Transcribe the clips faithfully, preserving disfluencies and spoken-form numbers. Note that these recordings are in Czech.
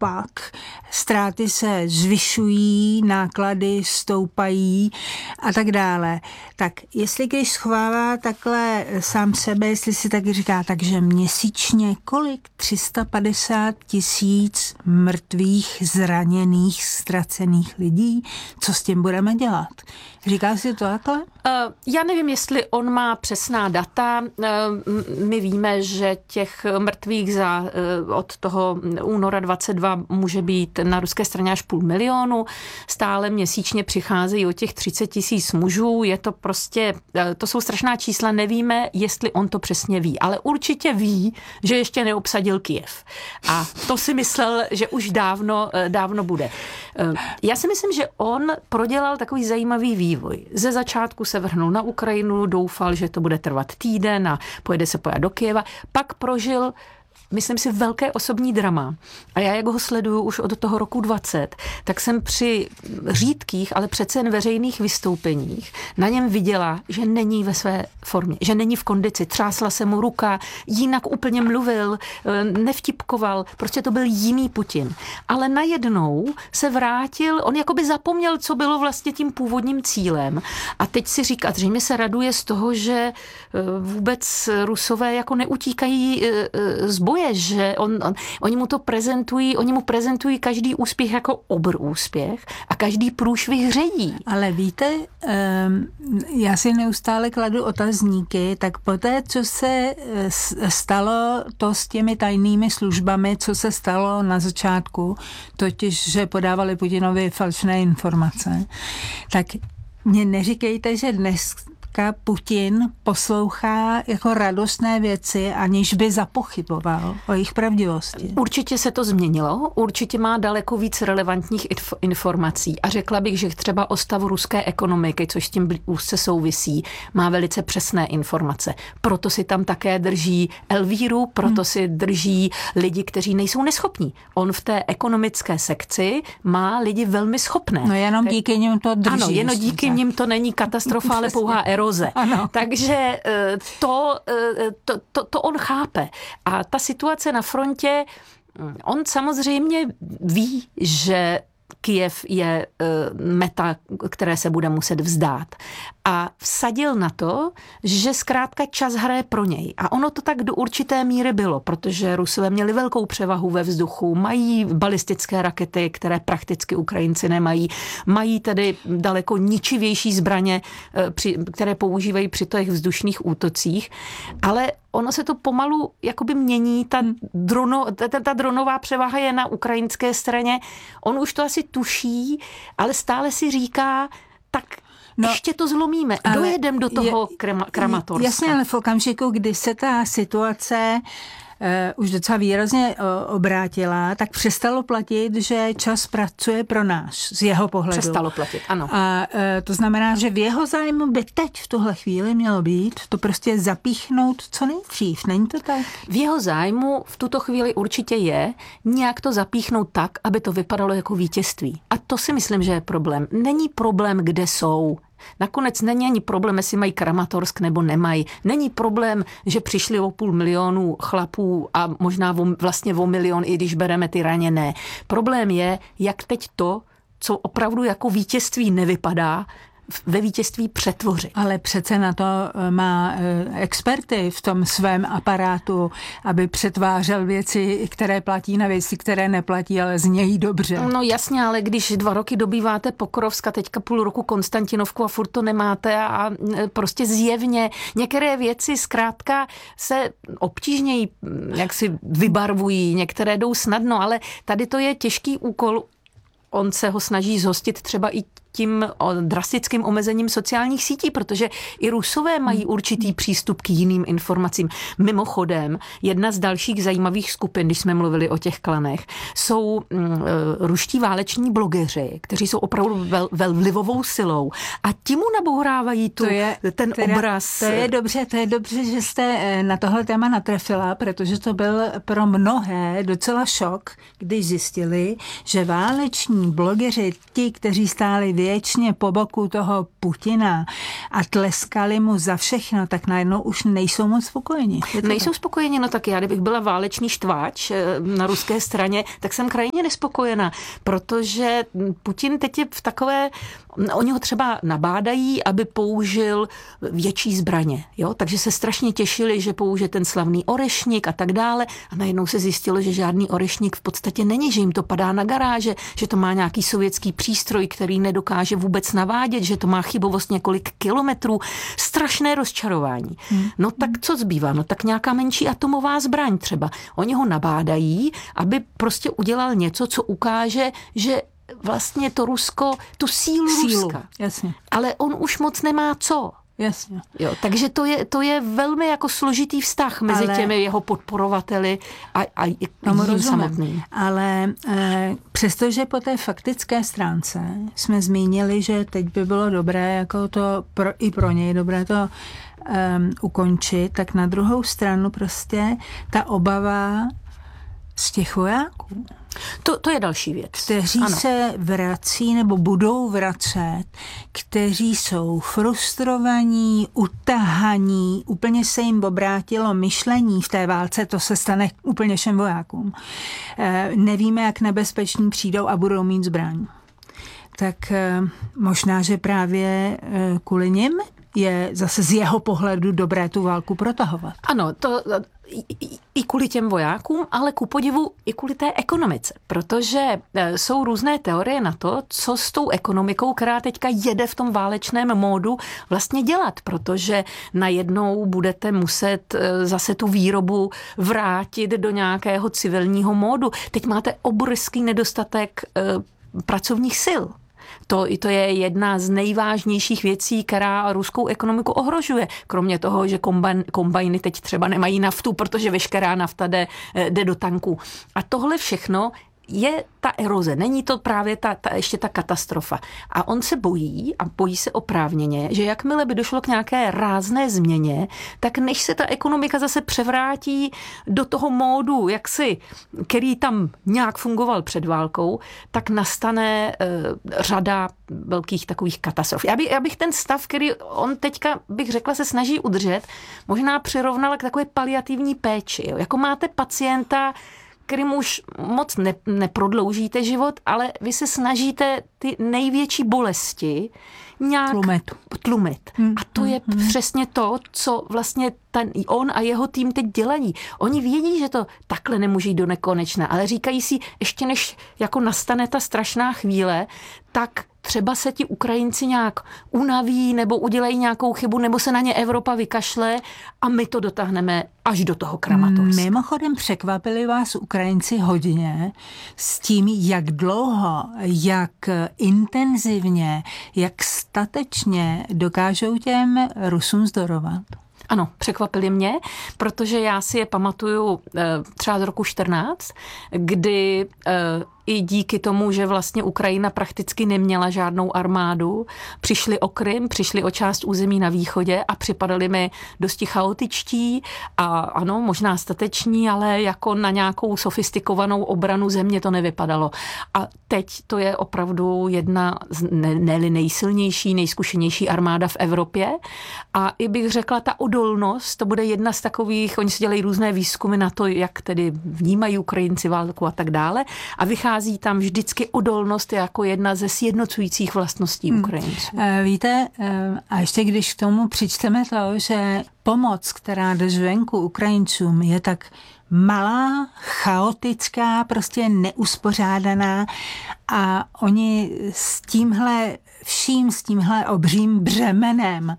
naopak ztráty se zvyšují, náklady stoupají a tak dále. Tak jestli když schovává takhle sám sebe, jestli si taky říká, takže měsíčně kolik? tři sta padesát tisíc mrtvých, zraněných, ztracených lidí? Co s tím budeme dělat? Říká si to takhle? Uh, já nevím, jestli on má přesná data. Uh, my víme, že těch mrtvých za, uh, od toho února dvacet dva může být na ruské straně až půl milionu. Stále měsíčně přicházejí o těch třicet tisíc mužů. Je to prostě, uh, to jsou strašná čísla. Nevíme, jestli on to přesně ví, ale určitě ví, že ještě neobsadil Kyjev. A to si myslel, že už dávno, uh, dávno bude. Uh, já si myslím, že on prodělal takový zajímavý vývoj. Ze začátku se vrhnul na Ukrajinu, doufal, že to bude trvat týden a pojede se pojat do Kyjeva. Pak prožil, myslím si, velké osobní drama. A já, jak ho sleduju už od toho roku dvacet, tak jsem při řídkých, ale přece jen veřejných vystoupeních na něm viděla, že není ve své formě, že není v kondici. Třásla se mu ruka, jinak úplně mluvil, nevtipkoval, prostě to byl jiný Putin. Ale najednou se vrátil, on jakoby zapomněl, co bylo vlastně tím původním cílem. A teď si říká, zřejmě se raduje z toho, že vůbec Rusové jako neutíkají z boje, že on, on, oni mu to prezentují, oni mu prezentují každý úspěch jako obr úspěch a každý průšvih ředí. Ale víte, já si neustále kladu otazníky, tak poté, co se stalo to s těmi tajnými službami, co se stalo na začátku, totiž, že podávali Putinovi falšné informace, tak mě neříkejte, že dnes Putin poslouchá jako radostné věci, aniž by zapochyboval o jejich pravdivosti. Určitě se to změnilo, určitě má daleko víc relevantních informací a řekla bych, že třeba o stavu ruské ekonomiky, což s tím úzce souvisí, má velice přesné informace. Proto si tam také drží Elvíru, proto hmm. si drží lidi, kteří nejsou neschopní. On v té ekonomické sekci má lidi velmi schopné. No jenom díky nim to drží. Ano, jenom díky tak. nim to není katastrofa, ale pouhá eroze. Ano. Takže to, to, to, to on chápe. A ta situace na frontě, on samozřejmě ví, že Kyjev je meta, které se bude muset vzdát. A vsadil na to, že zkrátka čas hraje pro něj. A ono to tak do určité míry bylo, protože Rusové měli velkou převahu ve vzduchu, mají balistické rakety, které prakticky Ukrajinci nemají, mají tedy daleko ničivější zbraně, které používají při těch vzdušných útocích, ale ono se to pomalu jakoby mění, ta, drono, ta, ta dronová převaha je na ukrajinské straně, on už to asi tuší, ale stále si říká, tak no, ještě to zlomíme, dojedem do toho je, Kramatorska. Jasně, ale v okamžiku, kdy se ta situace Uh, už docela výrazně uh, obrátila, tak přestalo platit, že čas pracuje pro nás, z jeho pohledu. Přestalo platit, ano. A uh, to znamená, že v jeho zájmu by teď v tuhle chvíli mělo být to prostě zapíchnout co nejdřív, není to tak? V jeho zájmu v tuto chvíli určitě je nějak to zapíchnout tak, aby to vypadalo jako vítězství. A to si myslím, že je problém. Není problém, kde jsou. Nakonec není ani problém, jestli mají Kramatorsk nebo nemají. Není problém, že přišli o půl milionu chlapů a možná o, vlastně o milion, i když bereme ty raněné. Problém je, jak teď to, co opravdu jako vítězství nevypadá, ve vítězství přetvořit. Ale přece na to má experty v tom svém aparátu, aby přetvářel věci, které platí, na věci, které neplatí, ale znějí dobře. No jasně, ale když dva roky dobýváte Pokrovsk a teďka půl roku Konstantinovku a furt to nemáte a prostě zjevně některé věci zkrátka se obtížněji jak si vybarvují, některé jdou snadno, ale tady to je těžký úkol. On se ho snaží zhostit třeba i tím drastickým omezením sociálních sítí, protože i Rusové mají určitý přístup k jiným informacím. Mimochodem, jedna z dalších zajímavých skupin, když jsme mluvili o těch klanech, jsou mm, ruští váleční blogeři, kteří jsou opravdu vel, vel vlivovou silou a ti mu nabourávají tu, to je, ten teda, obraz. To je dobře, to je dobře, že jste na tohle téma natrefila, protože to byl pro mnohé docela šok, když zjistili, že váleční blogeři, ti, kteří stáli v věčně po boku toho Putina a tleskali mu za všechno, tak najednou už nejsou moc spokojeni. Nejsou tak? spokojeni, no tak já, kdybych byla válečný štváč na ruské straně, tak jsem krajně nespokojená, protože Putin teď je v takové, oni ho třeba nabádají, aby použil větší zbraně, jo, takže se strašně těšili, že použije ten slavný orešník a tak dále a najednou se zjistilo, že žádný orešník v podstatě není, že jim to padá na garáže, že to má nějaký sovětský přístroj, který nedokáže vůbec navádět, že to má chybovost několik kilometrů. Strašné rozčarování. Hmm. No tak co zbývá? No tak nějaká menší atomová zbraň třeba. Oni ho nabádají, aby prostě udělal něco, co ukáže, že vlastně to Rusko, tu sílu, sílu Ruska. Jasně. Ale on už moc nemá co. Jasně. Jo, takže to je, to je velmi jako složitý vztah mezi ale, těmi jeho podporovateli a, a jím samotným. Ale e, přestože po té faktické stránce jsme zmínili, že teď by bylo dobré jako to pro, i pro něj dobré to um, ukončit, tak na druhou stranu prostě ta obava z těch vojáků. To, to je další věc. Kteří ano. se vrací nebo budou vracet, kteří jsou frustrovaní, utahaní, úplně se jim obrátilo myšlení v té válce, to se stane úplně všem vojákům. E, nevíme, jak nebezpeční přijdou a budou mít zbraň. Tak e, možná, že právě e, kvůli nim je zase z jeho pohledu dobré tu válku protahovat. Ano, to i, i kvůli těm vojákům, ale ku podivu i kvůli té ekonomice, protože jsou různé teorie na to, co s tou ekonomikou, která teďka jede v tom válečném módu, vlastně dělat, protože najednou budete muset zase tu výrobu vrátit do nějakého civilního módu. Teď máte obrovský nedostatek pracovních sil. To, to je jedna z nejvážnějších věcí, která ruskou ekonomiku ohrožuje. Kromě toho, že kombajn, kombajny teď třeba nemají naftu, protože veškerá nafta jde, jde do tanků. A tohle všechno je ta eroze, není to právě ta, ta, ještě ta katastrofa. A on se bojí, a bojí se oprávněně, že jakmile by došlo k nějaké rázné změně, tak než se ta ekonomika zase převrátí do toho módu, jaksi, který tam nějak fungoval před válkou, tak nastane e, řada velkých takových katastrof. Já, by, já bych ten stav, který on teďka, bych řekla, se snaží udržet, možná přirovnala k takové paliativní péči. Jo. Jako máte pacienta, kterým už moc ne, neprodloužíte život, ale vy se snažíte ty největší bolesti nějak tlumit. tlumit. Hmm. A to je hmm. přesně to, co vlastně ten, on a jeho tým teď dělají. Oni vědí, že to takhle nemůže jít do nekonečna, ale říkají si, ještě než jako nastane ta strašná chvíle, tak třeba se ti Ukrajinci nějak unaví nebo udělají nějakou chybu, nebo se na ně Evropa vykašle a my to dotáhneme až do toho Kramatorska. Mimochodem překvapili vás Ukrajinci hodně s tím, jak dlouho, jak intenzivně, jak statečně dokážou těm Rusům zdorovat. Ano, překvapili mě, protože já si je pamatuju třeba z roku čtrnáct, kdy i díky tomu, že vlastně Ukrajina prakticky neměla žádnou armádu, přišli o Krym, přišli o část území na východě a připadali mi dosti chaotičtí a ano, možná stateční, ale jako na nějakou sofistikovanou obranu země to nevypadalo. A teď to je opravdu jedna z ne, ne nejsilnější, nejzkušenější armáda v Evropě a i bych řekla, ta odolnost, to bude jedna z takových, oni si dělají různé výzkumy na to, jak tedy vnímají Ukrajinci válku a tak dále a vychází tam vždycky odolnost jako jedna ze sjednocujících vlastností Ukrajinců. Hmm. Víte, a ještě když k tomu přičteme to, že pomoc, která jde zvenku Ukrajincům, je tak malá, chaotická, prostě neuspořádaná a oni s tímhle vším, s tímhle obřím břemenem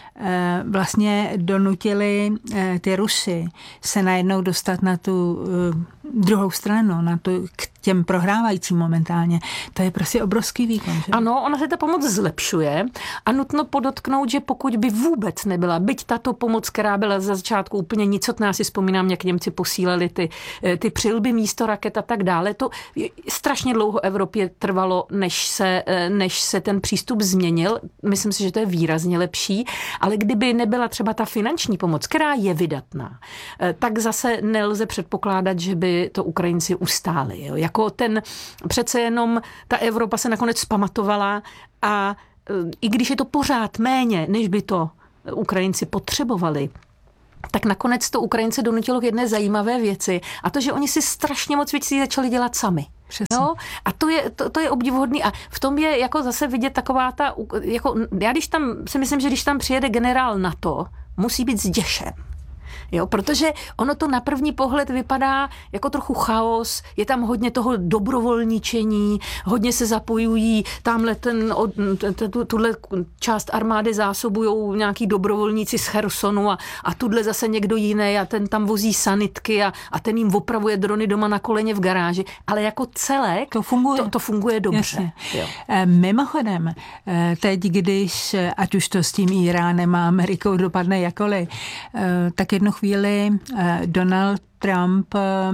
vlastně donutili ty Rusy se najednou dostat na tu druhou stranu, na tu, k těm prohrávajícím momentálně. To je prostě obrovský výkon. Že? Ano, ona se ta pomoc zlepšuje a nutno podotknout, že pokud by vůbec nebyla, byť tato pomoc, která byla za začátku úplně nicotná, si vzpomínám, jak Němci posílali ty, ty přilby místo raket a tak dále, to strašně dlouho Evropě trvalo, než se, než se ten přístup změnil. Myslím si, že to je výrazně lepší, ale kdyby nebyla třeba ta finanční pomoc, která je vydatná, tak zase nelze předpokládat, že by to Ukrajinci ustáli. Jo? Jako Jako ten, přece jenom ta Evropa se nakonec pamatovala a i když je to pořád méně, než by to Ukrajinci potřebovali, tak nakonec to Ukrajince donutilo k jedné zajímavé věci a to, že oni si strašně moc věcí začali dělat sami. No, a to je, to, to je obdivuhodný a v tom je jako zase vidět taková ta, jako, já když tam si myslím, že když tam přijede generál NATO, musí být zděšen. Jo, protože ono to na první pohled vypadá jako trochu chaos, je tam hodně toho dobrovolničení, hodně se zapojují, tamhle ten, tuhle část armády zásobujou nějaký dobrovolníci z Chersonu a, a tuhle zase někdo jiný a ten tam vozí sanitky a, a ten jim opravuje drony doma na koleně v garáži, ale jako celek to funguje, to, to funguje dobře. Jo. Mimochodem, teď když, ať už to s tím Iránem a Amerikou dopadne jakoliv, tak jednu chvíli Donald Trump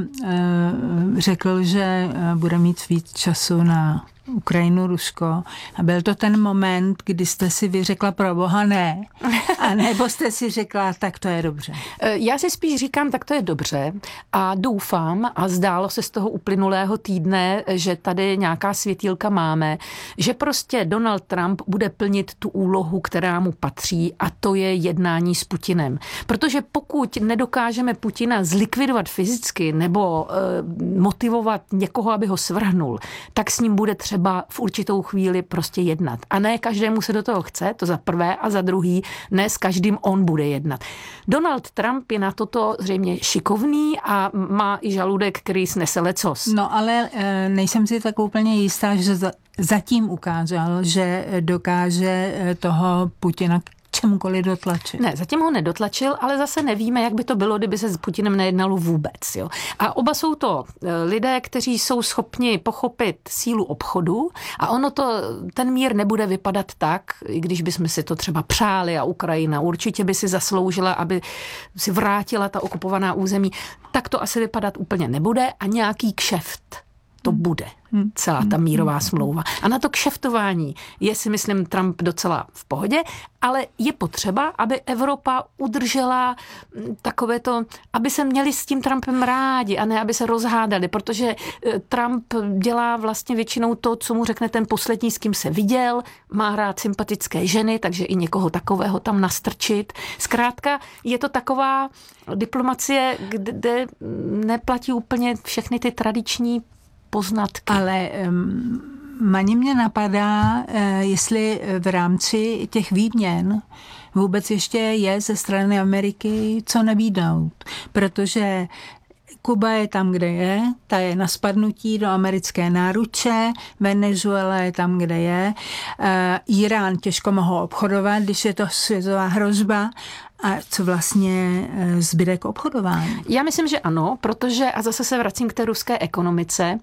řekl, že bude mít víc času na Ukrajinu, Rusko. A byl to ten moment, kdy jste si vyřekla pro boha ne. A nebo jste si řekla, tak to je dobře. Já si spíš říkám, tak to je dobře. A doufám, a zdálo se z toho uplynulého týdne, že tady nějaká světýlka máme, že prostě Donald Trump bude plnit tu úlohu, která mu patří, a to je jednání s Putinem. Protože pokud nedokážeme Putina zlikvidovat fyzicky nebo e, motivovat někoho, aby ho svrhnul, tak s ním bude třeba třeba v určitou chvíli prostě jednat. A ne každému se do toho chce, to za prvé, a za druhý, ne s každým on bude jednat. Donald Trump je na toto zřejmě šikovný a má i žaludek, který snese lecos. No ale nejsem si tak úplně jistá, že zatím ukázal, že dokáže toho Putina čemukoliv dotlačit. Ne, zatím ho nedotlačil, ale zase nevíme, jak by to bylo, kdyby se s Putinem nejednalo vůbec. Jo. A oba jsou to lidé, kteří jsou schopni pochopit sílu obchodu a ono to, ten mír nebude vypadat tak, i když bychom si to třeba přáli a Ukrajina určitě by si zasloužila, aby si vrátila ta okupovaná území, tak to asi vypadat úplně nebude a nějaký kšeft to bude. Celá ta mírová smlouva. A na to kšeftování je, si myslím, Trump docela v pohodě, ale je potřeba, aby Evropa udržela takové to, aby se měli s tím Trumpem rádi a ne, aby se rozhádali, protože Trump dělá vlastně většinou to, co mu řekne ten poslední, s kým se viděl, má rád sympatické ženy, takže i někoho takového tam nastrčit. Zkrátka je to taková diplomacie, kde neplatí úplně všechny ty tradiční poznatky. Ale um, Mani mě napadá, uh, jestli v rámci těch výměn vůbec ještě je ze strany Ameriky co nabídnout. Protože Kuba je tam, kde je, ta je na spadnutí do americké náruče, Venezuela je tam, kde je, uh, Irán těžko mohou obchodovat, když je to světová hrozba. A co vlastně zbyde k obchodování? Já myslím, že ano, protože, a zase se vracím k té ruské ekonomice,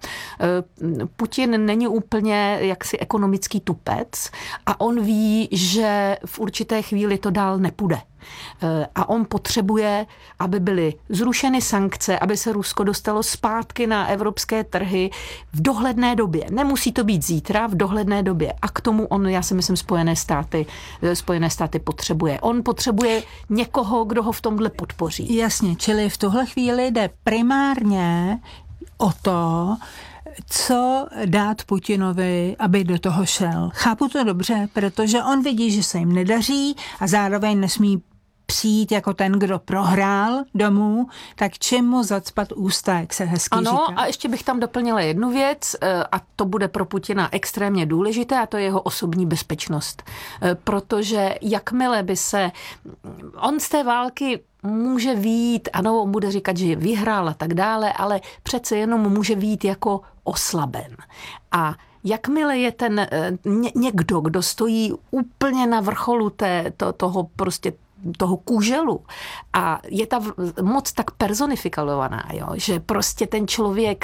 Putin není úplně jaksi ekonomický tupec a on ví, že v určité chvíli to dál nepůjde. A on potřebuje, aby byly zrušeny sankce, aby se Rusko dostalo zpátky na evropské trhy v dohledné době. Nemusí to být zítra, v dohledné době. A k tomu on, já si myslím, Spojené státy, Spojené státy potřebuje. On potřebuje někoho, kdo ho v tomhle podpoří. Jasně, čili v tuhle chvíli jde primárně o to, co dát Putinovi, aby do toho šel. Chápu to dobře, protože on vidí, že se jim nedaří a zároveň nesmí přijít jako ten, kdo prohrál domů, tak čím mu zacpat ústa, jak se hezky ano, říká. Ano, a ještě bych tam doplnila jednu věc a to bude pro Putina extrémně důležité a to je jeho osobní bezpečnost. Protože jakmile by se... On z té války může vyjít, ano, on bude říkat, že vyhrál a tak dále, ale přece jenom může vyjít jako oslaben. A jakmile je ten ně, někdo, kdo stojí úplně na vrcholu té, to, toho prostě toho kůželu a je ta moc tak personifikovaná, jo, že prostě ten člověk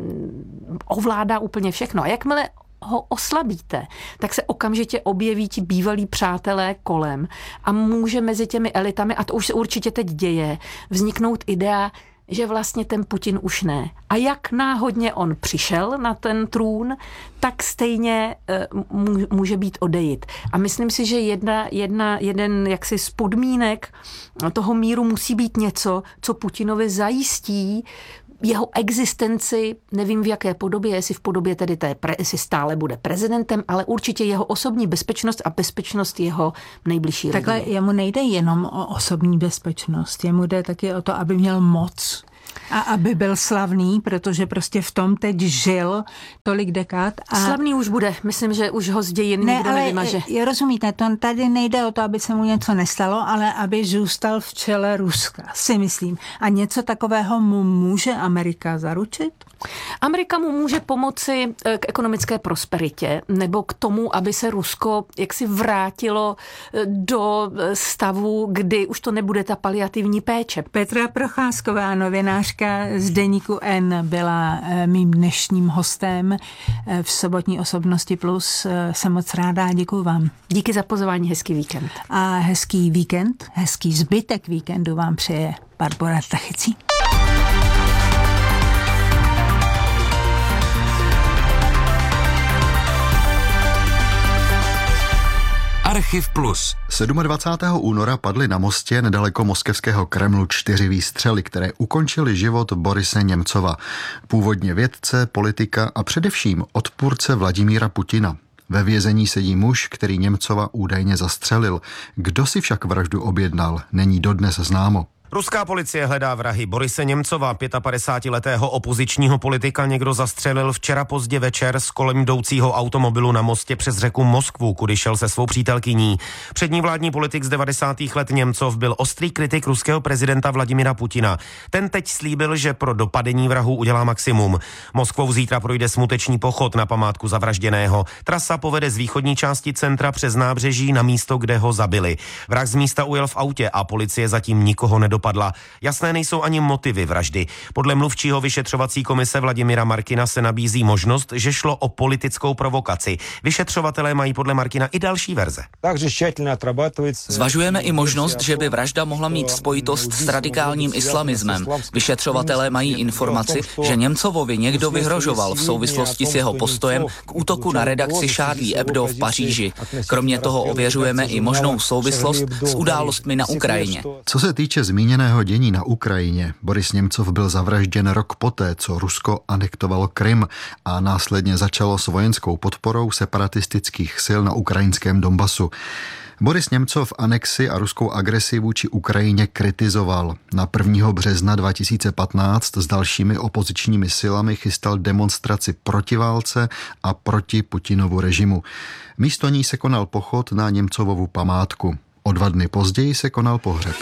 ovládá úplně všechno. A jakmile ho oslabíte, tak se okamžitě objeví ti bývalí přátelé kolem a může mezi těmi elitami, a to už se určitě teď děje, vzniknout idea, že vlastně ten Putin už ne. A jak náhodně on přišel na ten trůn, tak stejně může být odejít. A myslím si, že jedna, jedna, jeden jaksi z podmínek toho míru musí být něco, co Putinovi zajistí jeho existenci, nevím v jaké podobě, jestli v podobě tedy té, pre, jestli stále bude prezidentem, ale určitě jeho osobní bezpečnost a bezpečnost jeho nejbližší rodiny. Takhle jemu nejde jenom o osobní bezpečnost, jemu jde taky o to, aby měl moc. A aby byl slavný, protože prostě v tom teď žil tolik dekád. A... Slavný už bude, myslím, že už ho z dějin ne, nikdo ale nevymaže. Je, rozumíte, to tady nejde o to, aby se mu něco nestalo, ale aby zůstal v čele Ruska, si myslím. A něco takového mu může Amerika zaručit? Amerika mu může pomoci k ekonomické prosperitě nebo k tomu, aby se Rusko jaksi vrátilo do stavu, kdy už to nebude ta paliativní péče. Petra Procházková, novinářka z deníku N, byla mým dnešním hostem v sobotní Osobnosti plus. Jsem moc ráda, děkuju vám. Díky za pozvání, hezký víkend. A hezký víkend, hezký zbytek víkendu vám přeje Barbora Tachicí. Archiv Plus. dvacátého sedmého února padly na mostě nedaleko moskevského Kremlu čtyři výstřely, které ukončily život Borise Němcova, původně vědce, politika a především odpůrce Vladimíra Putina. Ve vězení sedí muž, který Němcova údajně zastřelil. Kdo si však vraždu objednal, není dodnes známo. Ruská policie hledá vrahy Borise Němcova, pětapadesátiletého opozičního politika, někdo zastřelil včera pozdě večer z kolem jdoucího automobilu na mostě přes řeku Moskvu, kudy šel se svou přítelkyní. Přední vládní politik z devadesátých let Němcov byl ostrý kritik ruského prezidenta Vladimira Putina. Ten teď slíbil, že pro dopadení vrahů udělá maximum. Moskvou zítra projde smuteční pochod na památku zavražděného. Trasa povede z východní části centra přes nábřeží na místo, kde ho zabili. Vrah z místa ujel v autě a policie zatím nikoho nedopadla. Jasné nejsou ani motivy vraždy. Podle mluvčího vyšetřovací komise Vladimíra Markina se nabízí možnost, že šlo o politickou provokaci. Vyšetřovatelé mají podle Markina i další verze. Zvažujeme i možnost, že by vražda mohla mít spojitost s radikálním islamismem. Vyšetřovatelé mají informaci, že Němcovovi někdo vyhrožoval v souvislosti s jeho postojem k útoku na redakci Charlie Hebdo v Paříži. Kromě toho ověřujeme i možnou souvislost s událostmi na Ukrajině. Co se týče zmíněného dění na Ukrajině, Boris Němcov byl zavražděn rok poté, co Rusko anektovalo Krym a následně začalo s vojenskou podporou separatistických sil na ukrajinském Donbasu. Boris Němcov anexi a ruskou agresi vůči Ukrajině kritizoval. Na prvního března dva tisíce patnáct s dalšími opozičními silami chystal demonstraci proti válce a proti Putinovu režimu. Místo ní se konal pochod na Němcovovu památku. O dva dny později se konal pohřeb.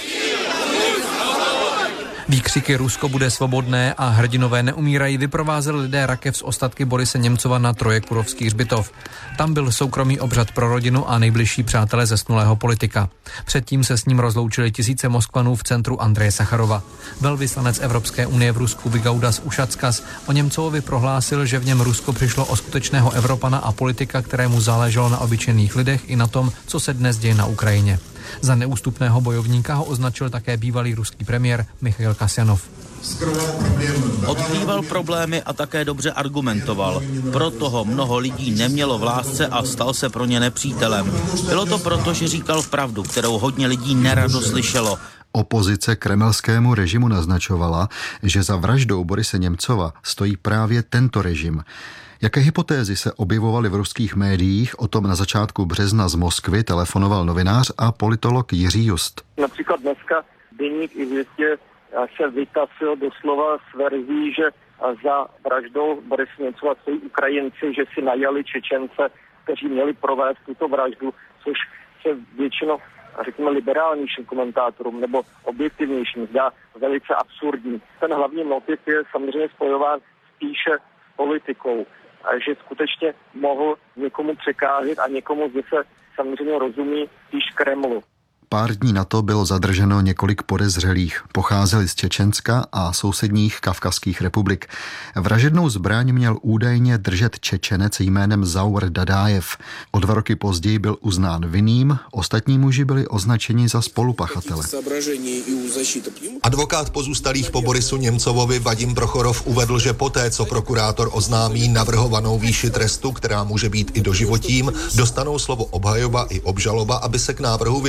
Výkřiky Rusko bude svobodné a hrdinové neumírají vyprovázeli lidé rakev z ostatky Borise Němcova na Trojekurovský hřbitov. Tam byl soukromý obřad pro rodinu a nejbližší přátelé zesnulého politika. Předtím se s ním rozloučili tisíce Moskvanů v centru Andreje Sacharova. Velvyslanec Evropské unie v Rusku Vigaudas Ušackas o Němcovovi prohlásil, že v něm Rusko přišlo o skutečného Evropana a politika, kterému záleželo na obyčejných lidech i na tom, co se dnes děje na Ukrajině. Za neústupného bojovníka ho označil také bývalý ruský premiér Michail Kasjanov. Odkrýval problémy a také dobře argumentoval. Proto ho mnoho lidí nemělo v lásce a stal se pro ně nepřítelem. Bylo to proto, že říkal pravdu, kterou hodně lidí nerado slyšelo. Opozice kremelskému režimu naznačovala, že za vraždou Borise Němcova stojí právě tento režim. Jaké hypotézy se objevovaly v ruských médiích, o tom na začátku března z Moskvy telefonoval novinář a politolog Jiří Just. Například dneska deník Izvěstě se vytasil doslova s verzí, že za vraždou Borise Němcova stojí Ukrajinci, že si najali Čečence, kteří měli provést tuto vraždu, což se většinou, řekněme, liberálnějším komentátorům nebo objektivnějším zdá velice absurdní. Ten hlavní motiv je samozřejmě spojován spíše s politikou, a že skutečně mohl někomu překázat a někomu, kdo se samozřejmě rozumí spíš Kremlu. Pár dní na to bylo zadrženo několik podezřelých. Pocházeli z Čečenska a sousedních kavkazských republik. Vražednou zbraň měl údajně držet Čečenec jménem Zaur Dadájev. O dva roky později byl uznán vinným, ostatní muži byli označeni za spolupachatele. Advokát pozůstalých po Borisu Němcovovi Vadim Prochorov uvedl, že poté, co prokurátor oznámí navrhovanou výši trestu, která může být i doživotím, dostanou slovo obhajoba i obžaloba, aby se k návrhu vyjádřili.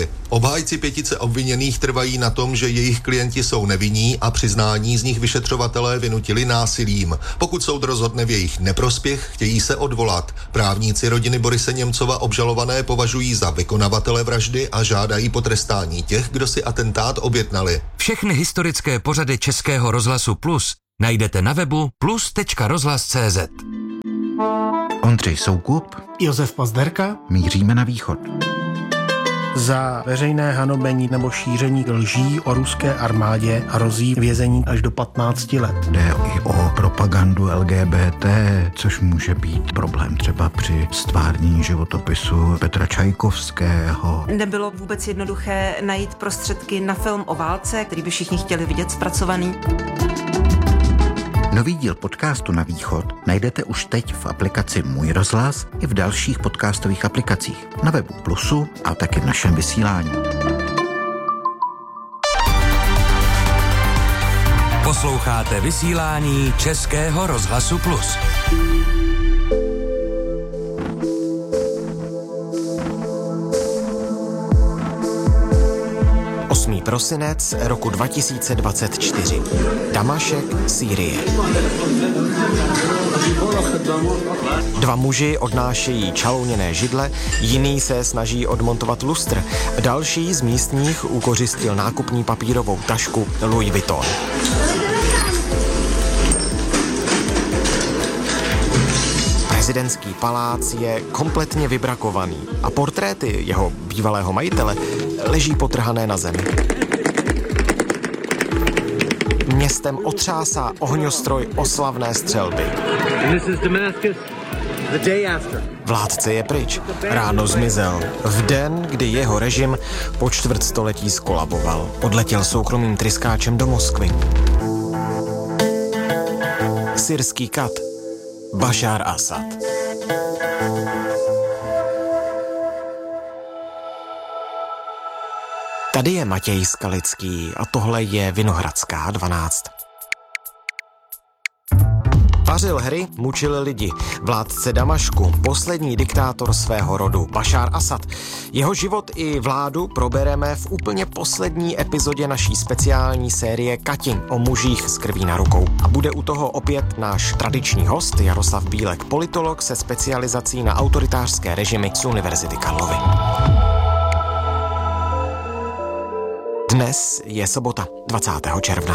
nevyšetřovali. Obhájci pětice obviněných trvají na tom, že jejich klienti jsou nevinní a přiznání z nich vyšetřovatelé vynutili násilím. Pokud soud rozhodne v jejich neprospěch, chtějí se odvolat. Právníci rodiny Borise Němcova obžalované považují za vykonavatele vraždy a žádají potrestání těch, kdo si atentát objednali. Všechny historické pořady Českého rozhlasu Plus najdete na webu plus tečka rozhlas tečka cé zet. Ondřej Soukup, Josef Pazderka. Míříme na východ. Za veřejné hanobení nebo šíření lží o ruské armádě hrozí vězení až do patnácti let. Jde i o propagandu L G B T, což může být problém třeba při stvárnění životopisu Petra Čajkovského. Nebylo vůbec jednoduché najít prostředky na film o válce, který by všichni chtěli vidět zpracovaný. Nový díl podcastu Na východ najdete už teď v aplikaci Můj rozhlas i v dalších podcastových aplikacích, na webu Plusu a taky v našem vysílání. Posloucháte vysílání Českého rozhlasu Plus. osmý prosinec roku dva tisíce dvacet čtyři. Damašek, Sýrie. Dva muži odnášejí čalouněné židle, jiný se snaží odmontovat lustr, další z místních ukořistil nákupní papírovou tašku Louis Vuitton. Prezidentský palác je kompletně vybrakovaný a portréty jeho bývalého majitele leží potrhané na zemi. Městem otřásá ohňostroj oslavné střelby. Vládce je pryč. Ráno zmizel. V den, kdy jeho režim po čtvrtstoletí skolaboval. Odletěl soukromým tryskáčem do Moskvy. Syrský kat. Bašár Asad. Tady je Matěj Skalický a tohle je Vinohradská dvanáct. Vařil hry, mučil lidi. Vládce Damašku, poslední diktátor svého rodu, Bašár Asad. Jeho život i vládu probereme v úplně poslední epizodě naší speciální série Kati o mužích s krví na rukou. A bude u toho opět náš tradiční host Jaroslav Bílek, politolog se specializací na autoritářské režimy z Univerzity Karlovy. Dnes je sobota, dvacátého června.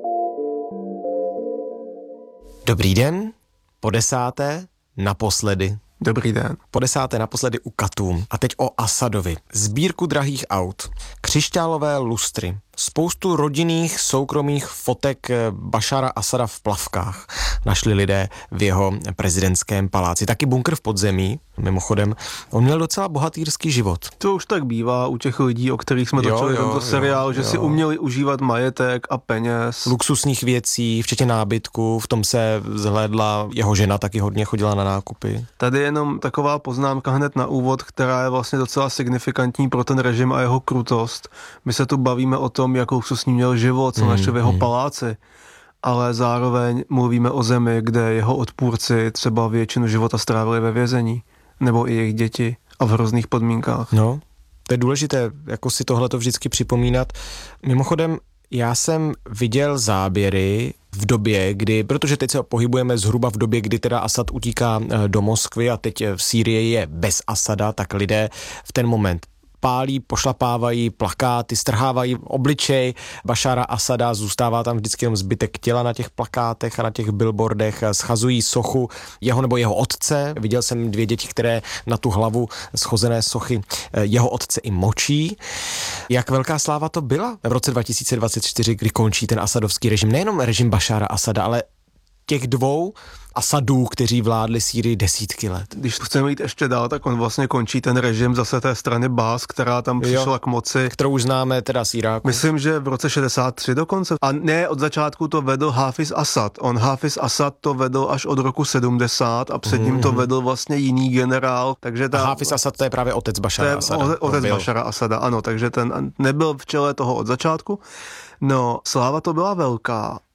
Dobrý den, po desáté, naposledy. Dobrý den. Po desáté naposledy u Katů. A teď o Asadovi. Sbírku drahých aut, křišťálové lustry, spoustu rodinných soukromých fotek Bašára Asada v plavkách našli lidé v jeho prezidentském paláci. Taky bunkr v podzemí, mimochodem. On měl docela bohatýrský život. To už tak bývá u těch lidí, o kterých jsme točili tento seriál, jo, že jo. si uměli užívat majetek a peněz. Luxusních věcí, včetně nábytku, v tom se zhlédla jeho žena, taky hodně chodila na nákupy. Tady je jenom taková poznámka hned na úvod, která je vlastně docela signifikantní pro ten režim a jeho krutost. My se tu bavíme o tom, jak luxusní měl život, co našel v jeho paláci, ale zároveň mluvíme o zemi, kde jeho odpůrci třeba většinu života strávili ve vězení, nebo i jejich děti a v hrozných podmínkách. No, to je důležité, jako si tohleto vždycky připomínat. Mimochodem, já jsem viděl záběry v době, kdy, protože teď se pohybujeme zhruba v době, kdy teda Asad utíká do Moskvy a teď v Sýrii je bez Asada, tak lidé v ten moment pálí, pošlapávají plakáty, strhávají obličej Bašára Asada, zůstává tam vždycky jenom zbytek těla na těch plakátech a na těch billboardech, schazují sochu jeho nebo jeho otce. Viděl jsem dvě děti, které na tu hlavu schozené sochy jeho otce i močí. Jak velká sláva to byla v roce dva tisíce dvacet čtyři, kdy končí ten asadovský režim, nejenom režim Bašára Asada, ale těch dvou Asadů, kteří vládli Sýrii desítky let. Když chceme jít ještě dál, tak on vlastně končí ten režim zase té strany Bás, která tam přišla jo, k moci. Kterou už známe teda z Iráku. Myslím, že v roce šedesát tři dokonce. A ne, od začátku to vedl Hafiz Asad. On Hafiz Asad to vedl až od roku sedmdesát a před ním mm-hmm. to vedl vlastně jiný generál. Takže ta, a Hafiz Asad to je právě otec Bašára Asada. Otec Bašára Asada, ano, takže ten nebyl v čele toho od začátku. No, sláva to byla velká.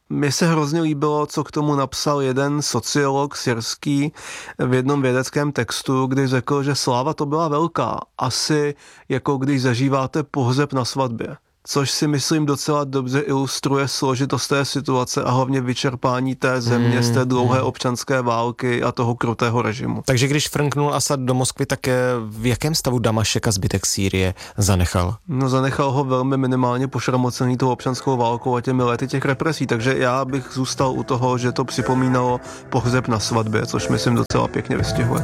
Mně se hrozně líbilo, co k tomu napsal jeden sociolog syrský v jednom vědeckém textu, kdy řekl, že sláva to byla velká. Asi jako když zažíváte pohřeb na svatbě. Což si myslím docela dobře ilustruje složitost té situace a hlavně vyčerpání té země z té dlouhé občanské války a toho krutého režimu. Takže když frnknul Asad do Moskvy, tak v jakém stavu Damašek a zbytek Sýrie zanechal? No zanechal ho velmi minimálně pošramocený tou občanskou válkou a těmi lety těch represí, takže já bych zůstal u toho, že to připomínalo pohřeb na svatbě, což myslím docela pěkně vystihuje.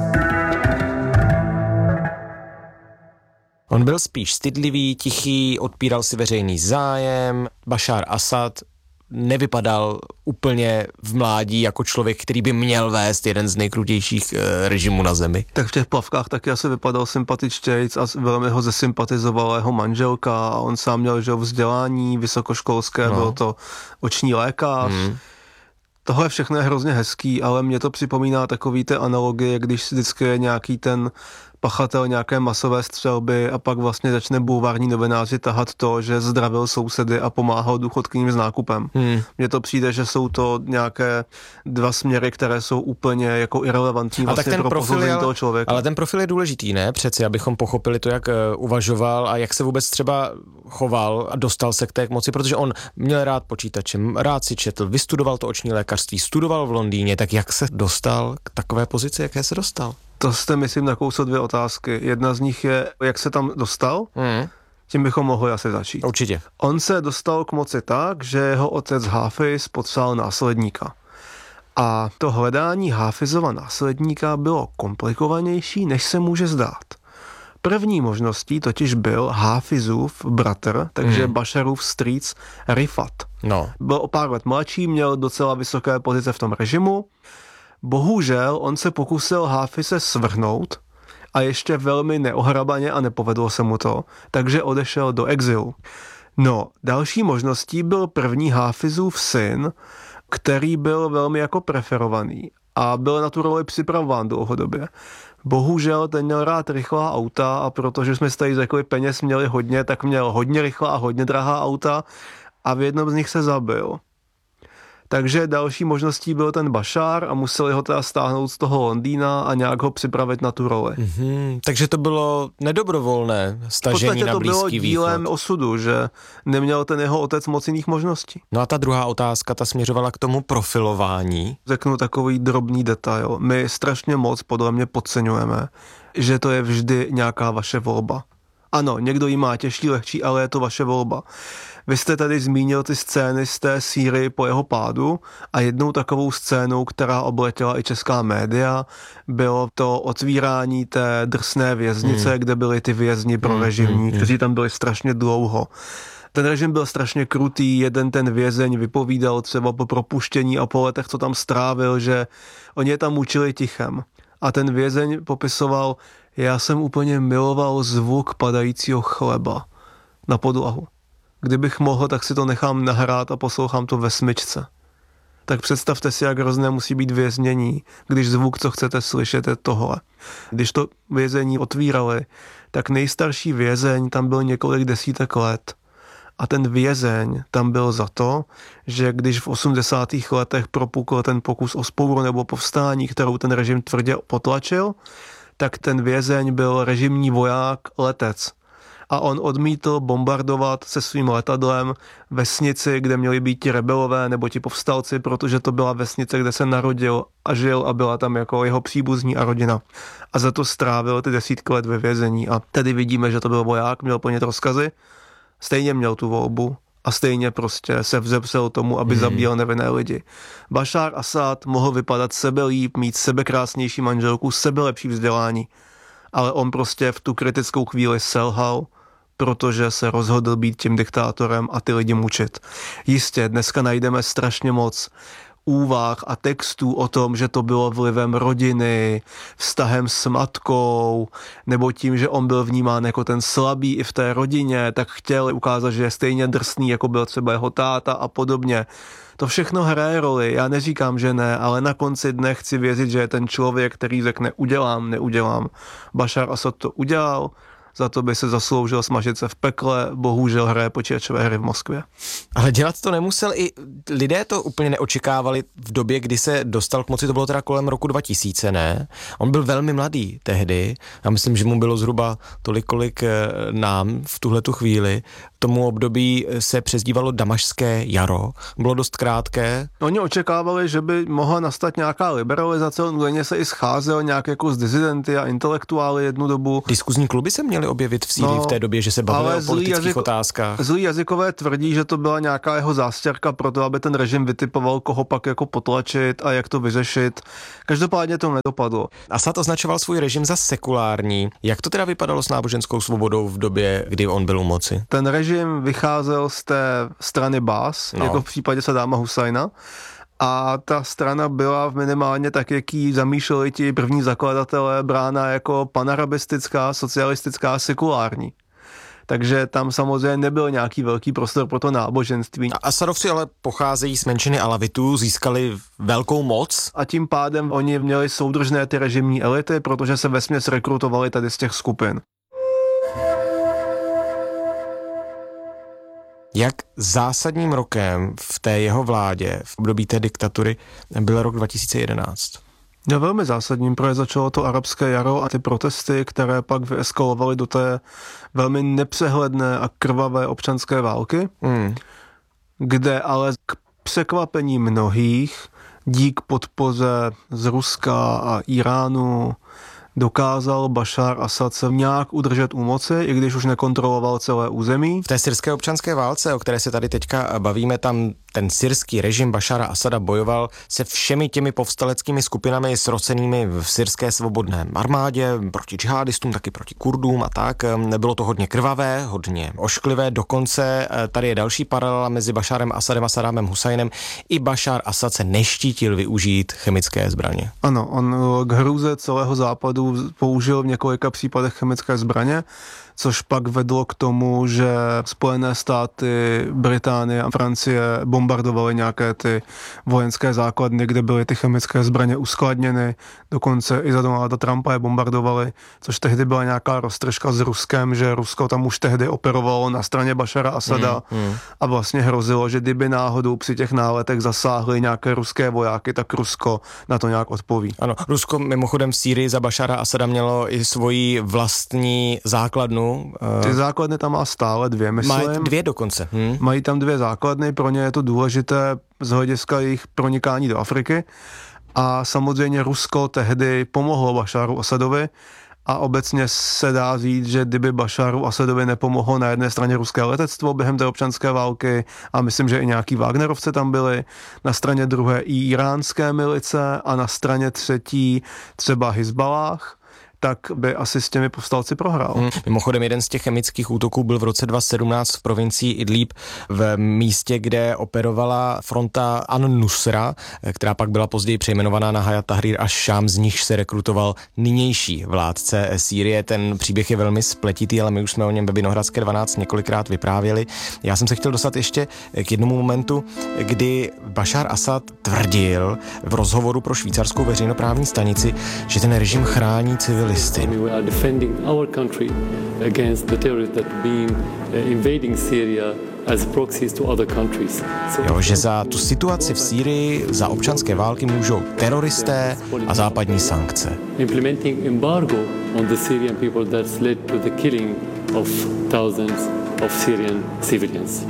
On byl spíš stydlivý, tichý, odpíral si veřejný zájem. Bašár Asad nevypadal úplně v mládí jako člověk, který by měl vést jeden z nejkrutějších e, režimů na zemi. Tak v těch plavkách taky asi vypadal sympatičtějc a velmi ho zesympatizovala jeho manželka a on sám měl že vzdělání vysokoškolské, no. Byl to oční lékař. Hmm. Tohle všechno je hrozně hezký, ale mě to připomíná takový té analogie, když vždycky je nějaký ten pachatel nějaké masové střelby a pak vlastně začne bulvární novináři tahat to, že zdravil sousedy a pomáhal důchodkyním s nákupem. Hmm. Mně to přijde, že jsou to nějaké dva směry, které jsou úplně jako irelevantní vlastně pro posouzení toho člověka. Ale ten profil je důležitý, ne? Přeci, abychom pochopili to, jak uvažoval a jak se vůbec třeba choval a dostal se k té moci, protože on měl rád počítače, rád si četl, vystudoval to oční lékařství, studoval v Londýně, tak jak se dostal k takové pozici, jaké se dostal? To jste, myslím, nakousl dvě otázky. Jedna z nich je, jak se tam dostal, mm. tím bychom mohli asi začít. Určitě. On se dostal k moci tak, že jeho otec Háfiz potřeboval následníka. A to hledání Háfizova následníka bylo komplikovanější, než se může zdát. První možností totiž byl Háfizův bratr, takže mm. Bašarův strýc Rifat. No. Byl o pár let mladší, měl docela vysoké pozice v tom režimu. Bohužel on se pokusil Háfize svrhnout a ještě velmi neohrabaně a nepovedlo se mu to, takže odešel do exilu. No, další možností byl první Háfizův syn, který byl velmi jako preferovaný a byl na tu roli připravován dlouhodobě. Bohužel ten měl rád rychlá auta a protože jsme si tady řekli, peněz měli hodně, tak měl hodně rychlá a hodně drahá auta a v jednom z nich se zabil. Takže další možností byl ten Bašár a museli ho teda stáhnout z toho Londýna a nějak ho připravit na tu roli. Mm-hmm, takže to bylo nedobrovolné stažení na Blízký východ. V podstatě to bylo dílem osudu, že neměl ten jeho otec moc jiných možností. No a ta druhá otázka, ta směřovala k tomu profilování. Řeknu takový drobný detail. My strašně moc podle mě podceňujeme, že to je vždy nějaká vaše volba. Ano, někdo jí má těžší, lehčí, ale je to vaše volba. Vy jste tady zmínil ty scény z té Sýrii po jeho pádu a jednou takovou scénou, která obletěla i česká média, bylo to otvírání té drsné věznice, hmm. kde byli ty vězni pro hmm. režimní, hmm. kteří tam byli strašně dlouho. Ten režim byl strašně krutý, jeden ten vězeň vypovídal třeba po propuštění a po letech, co tam strávil, že oni je tam učili tichem. A ten vězeň popisoval, já jsem úplně miloval zvuk padajícího chleba na podlahu. Kdybych mohl, tak si to nechám nahrát a poslouchám to ve smyčce. Tak představte si, jak hrozné musí být věznění, když zvuk, co chcete slyšet, je tohle. Když to vězení otvírali, tak nejstarší vězeň tam byl několik desítek let. A ten vězeň tam byl za to, že když v osmdesátých letech propukl ten pokus o vzpouru nebo povstání, kterou ten režim tvrdě potlačil, tak ten vězeň byl režimní voják, letec. A on odmítl bombardovat se svým letadlem vesnici, kde měli být ti rebelové nebo ti povstalci, protože to byla vesnice, kde se narodil a žil a byla tam jako jeho příbuzní a rodina. A za to strávil ty desítky let ve vězení. A tady vidíme, že to byl voják, měl plnit rozkazy, stejně měl tu volbu a stejně prostě se vzepřel tomu, aby hmm. zabíjel nevinné lidi. Bašár Asad mohl vypadat sebelíp, mít sebekrásnější manželku, sebelepší vzdělání, ale on prostě v tu kritickou chvíli selhal, protože se rozhodl být tím diktátorem a ty lidi mučit. Jistě, dneska najdeme strašně moc úvah a textů o tom, že to bylo vlivem rodiny, vztahem s matkou, nebo tím, že on byl vnímán jako ten slabý i v té rodině, tak chtěl ukázat, že je stejně drsný, jako byl třeba jeho táta a podobně. To všechno hraje roli, já neříkám, že ne, ale na konci dne chci věřit, že je ten člověk, který řekne udělám, neudělám. Bašár Asad to udělal, za to by se zasloužil smažit se v pekle, bohužel hraje počítačové hry v Moskvě. Ale dělat to nemusel, i lidé to úplně neočekávali v době, kdy se dostal k moci, to bylo teda kolem roku dva tisíce, ne? On byl velmi mladý tehdy, já myslím, že mu bylo zhruba tolik, kolik nám v tuhletu chvíli. Tomu období se přezdívalo Damašské jaro, bylo dost krátké. Oni očekávali, že by mohla nastat nějaká liberalizace, on údajně se i scházel nějak jako s dizidenty a intelektuály jednu dobu. Diskuzní kluby se měly objevit v Sýrii no, v té době, že se bavili o politických jazyko, otázkách. Zlí jazykové tvrdí, že to byla nějaká jeho zástěrka pro to, aby ten režim vytipoval, koho pak jako potlačit a jak to vyřešit. Každopádně to nedopadlo. Asad označoval svůj režim za sekulární. Jak to teda vypadalo s náboženskou svobodou v době, kdy on byl u moci? Ten režim vycházel z té strany Bás, no. jako v případě Sadáma Husajna. A ta strana byla minimálně tak, jak ji zamýšleli ti první zakladatelé, brána jako panarabistická, socialistická, sekulární. Takže tam samozřejmě nebyl nějaký velký prostor pro to náboženství. A Asadovci ale pocházejí z menšiny Alavitů, získali velkou moc. A tím pádem oni měli soudržné ty režimní elity, protože se vesměs rekrutovali tady z těch skupin. Jak zásadním rokem v té jeho vládě, v období té diktatury, byl rok dva tisíce jedenáct? Je velmi zásadním, protože začalo to arabské jaro a ty protesty, které pak vyeskalovaly do té velmi nepřehledné a krvavé občanské války, hmm. kde ale k překvapení mnohých dík podpoře z Ruska a Iránu dokázal Bašár Asad se nějak udržet u moci, i když už nekontroloval celé území. V té syrské občanské válce, o které se tady teďka bavíme, tam ten syrský režim Bašára Asada bojoval se všemi těmi povstaleckými skupinami srocenými v syrské svobodné armádě, proti džihadistům, taky proti Kurdům a tak. Bylo to hodně krvavé, hodně ošklivé, dokonce tady je další paralela mezi Bašárem Asadem a Sadámem Husajnem. I Bašár Asad se neštítil využít chemické zbraně. Ano, on k hrůze celého západu použil v několika případech chemické zbraně, což pak vedlo k tomu, že Spojené státy, Británie a Francie bombardovaly nějaké ty vojenské základny, kde byly ty chemické zbraně uskladněny, dokonce i za Donalda Trumpa je bombardovali, což tehdy byla nějaká roztržka s Ruskem, že Rusko tam už tehdy operovalo na straně Bašara Asada mm, mm. a vlastně hrozilo, že kdyby náhodou při těch náletech zasáhly nějaké ruské vojáky, tak Rusko na to nějak odpoví. Ano, Rusko mimochodem v Sýrii za Bašara Asada mělo i svoji vlastní základnu. Ty základny tam má stále dvě, myslím. Mají dvě dokonce. Hm? Mají tam dvě základny, pro ně je to důležité z hlediska jejich pronikání do Afriky a samozřejmě Rusko tehdy pomohlo Bašáru Asadovi a obecně se dá říct, že kdyby Bašáru Asadovi nepomohlo na jedné straně ruské letectvo během té občanské války a myslím, že i nějaký Wagnerovci tam byli, na straně druhé i iránské milice a na straně třetí třeba Hizbalách, tak by asi s těmi povstalci prohrál. Hmm. Mimochodem jeden z těch chemických útoků byl v roce dva tisíce sedmnáct v provincii Idlib v místě, kde operovala fronta An-Nusra, která pak byla později přejmenovaná na Hayat Tahrir Ash-Sham, z nich se rekrutoval nynější vládce Sýrie. Ten příběh je velmi spletitý, ale my už jsme o něm ve Vinohradské dvanáct několikrát vyprávěli. Já jsem se chtěl dostat ještě k jednomu momentu, kdy Bašár Asad tvrdil v rozhovoru pro švýcarskou veřejnoprávní stanici, že ten režim chrání civilisty. We are defending our country against the terrorists that being invading Syria as proxies to other countries. Jo, že za tu situaci v Sýrii, za občanské války můžou teroristé a západní sankce. Implementing embargo on the Syrian people that's led to the killing of thousands of Syrian civilians.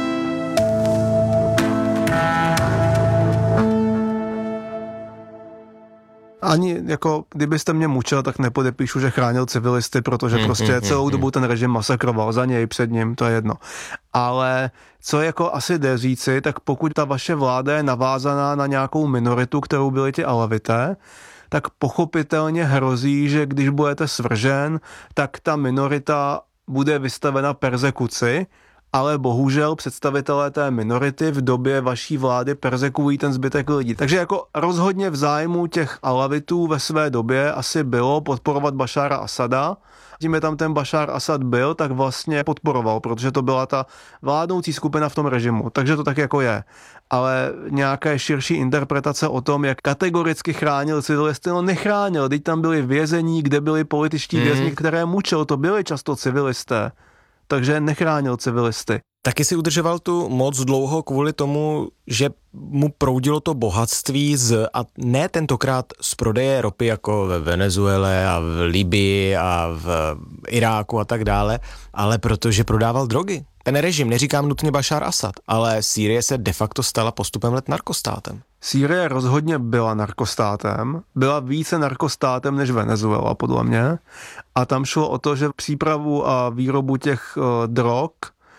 Ani jako, kdybyste mě mučil, tak nepodepíšu, že chránil civilisty, protože mm, prostě mm, celou mm, dobu ten režim masakroval za něj, před ním, to je jedno. Ale co jako asi jde říci, tak pokud ta vaše vláda je navázaná na nějakou minoritu, kterou byli ti Alavité, tak pochopitelně hrozí, že když budete svržen, tak ta minorita bude vystavena perzekuci ale bohužel představitelé té minority v době vaší vlády perzekují ten zbytek lidí. Takže jako rozhodně v zájmu těch alavitů ve své době asi bylo podporovat Bašára Asada. Tím je tam ten Bašár Asad byl, tak vlastně podporoval, protože to byla ta vládnoucí skupina v tom režimu. Takže to tak jako je. Ale nějaké širší interpretace o tom, jak kategoricky chránil civilisty, no nechránil. Teď tam byli vězení, kde byli političtí mm. vězni, které mučil, to byli často civilisté. Takže nechránil civilisty. Taky si udržoval tu moc dlouho kvůli tomu, že mu proudilo to bohatství z, a ne tentokrát z prodeje ropy jako ve Venezuele a v Libii a v Iráku a tak dále, ale protože prodával drogy. Ten režim, neříkám nutně Bašár Asad, ale Sýrie se de facto stala postupem let narkostátem. Sýrie rozhodně byla narkostátem, byla více narkostátem než Venezuela, podle mě. A tam šlo o to, že přípravu a výrobu těch uh, drog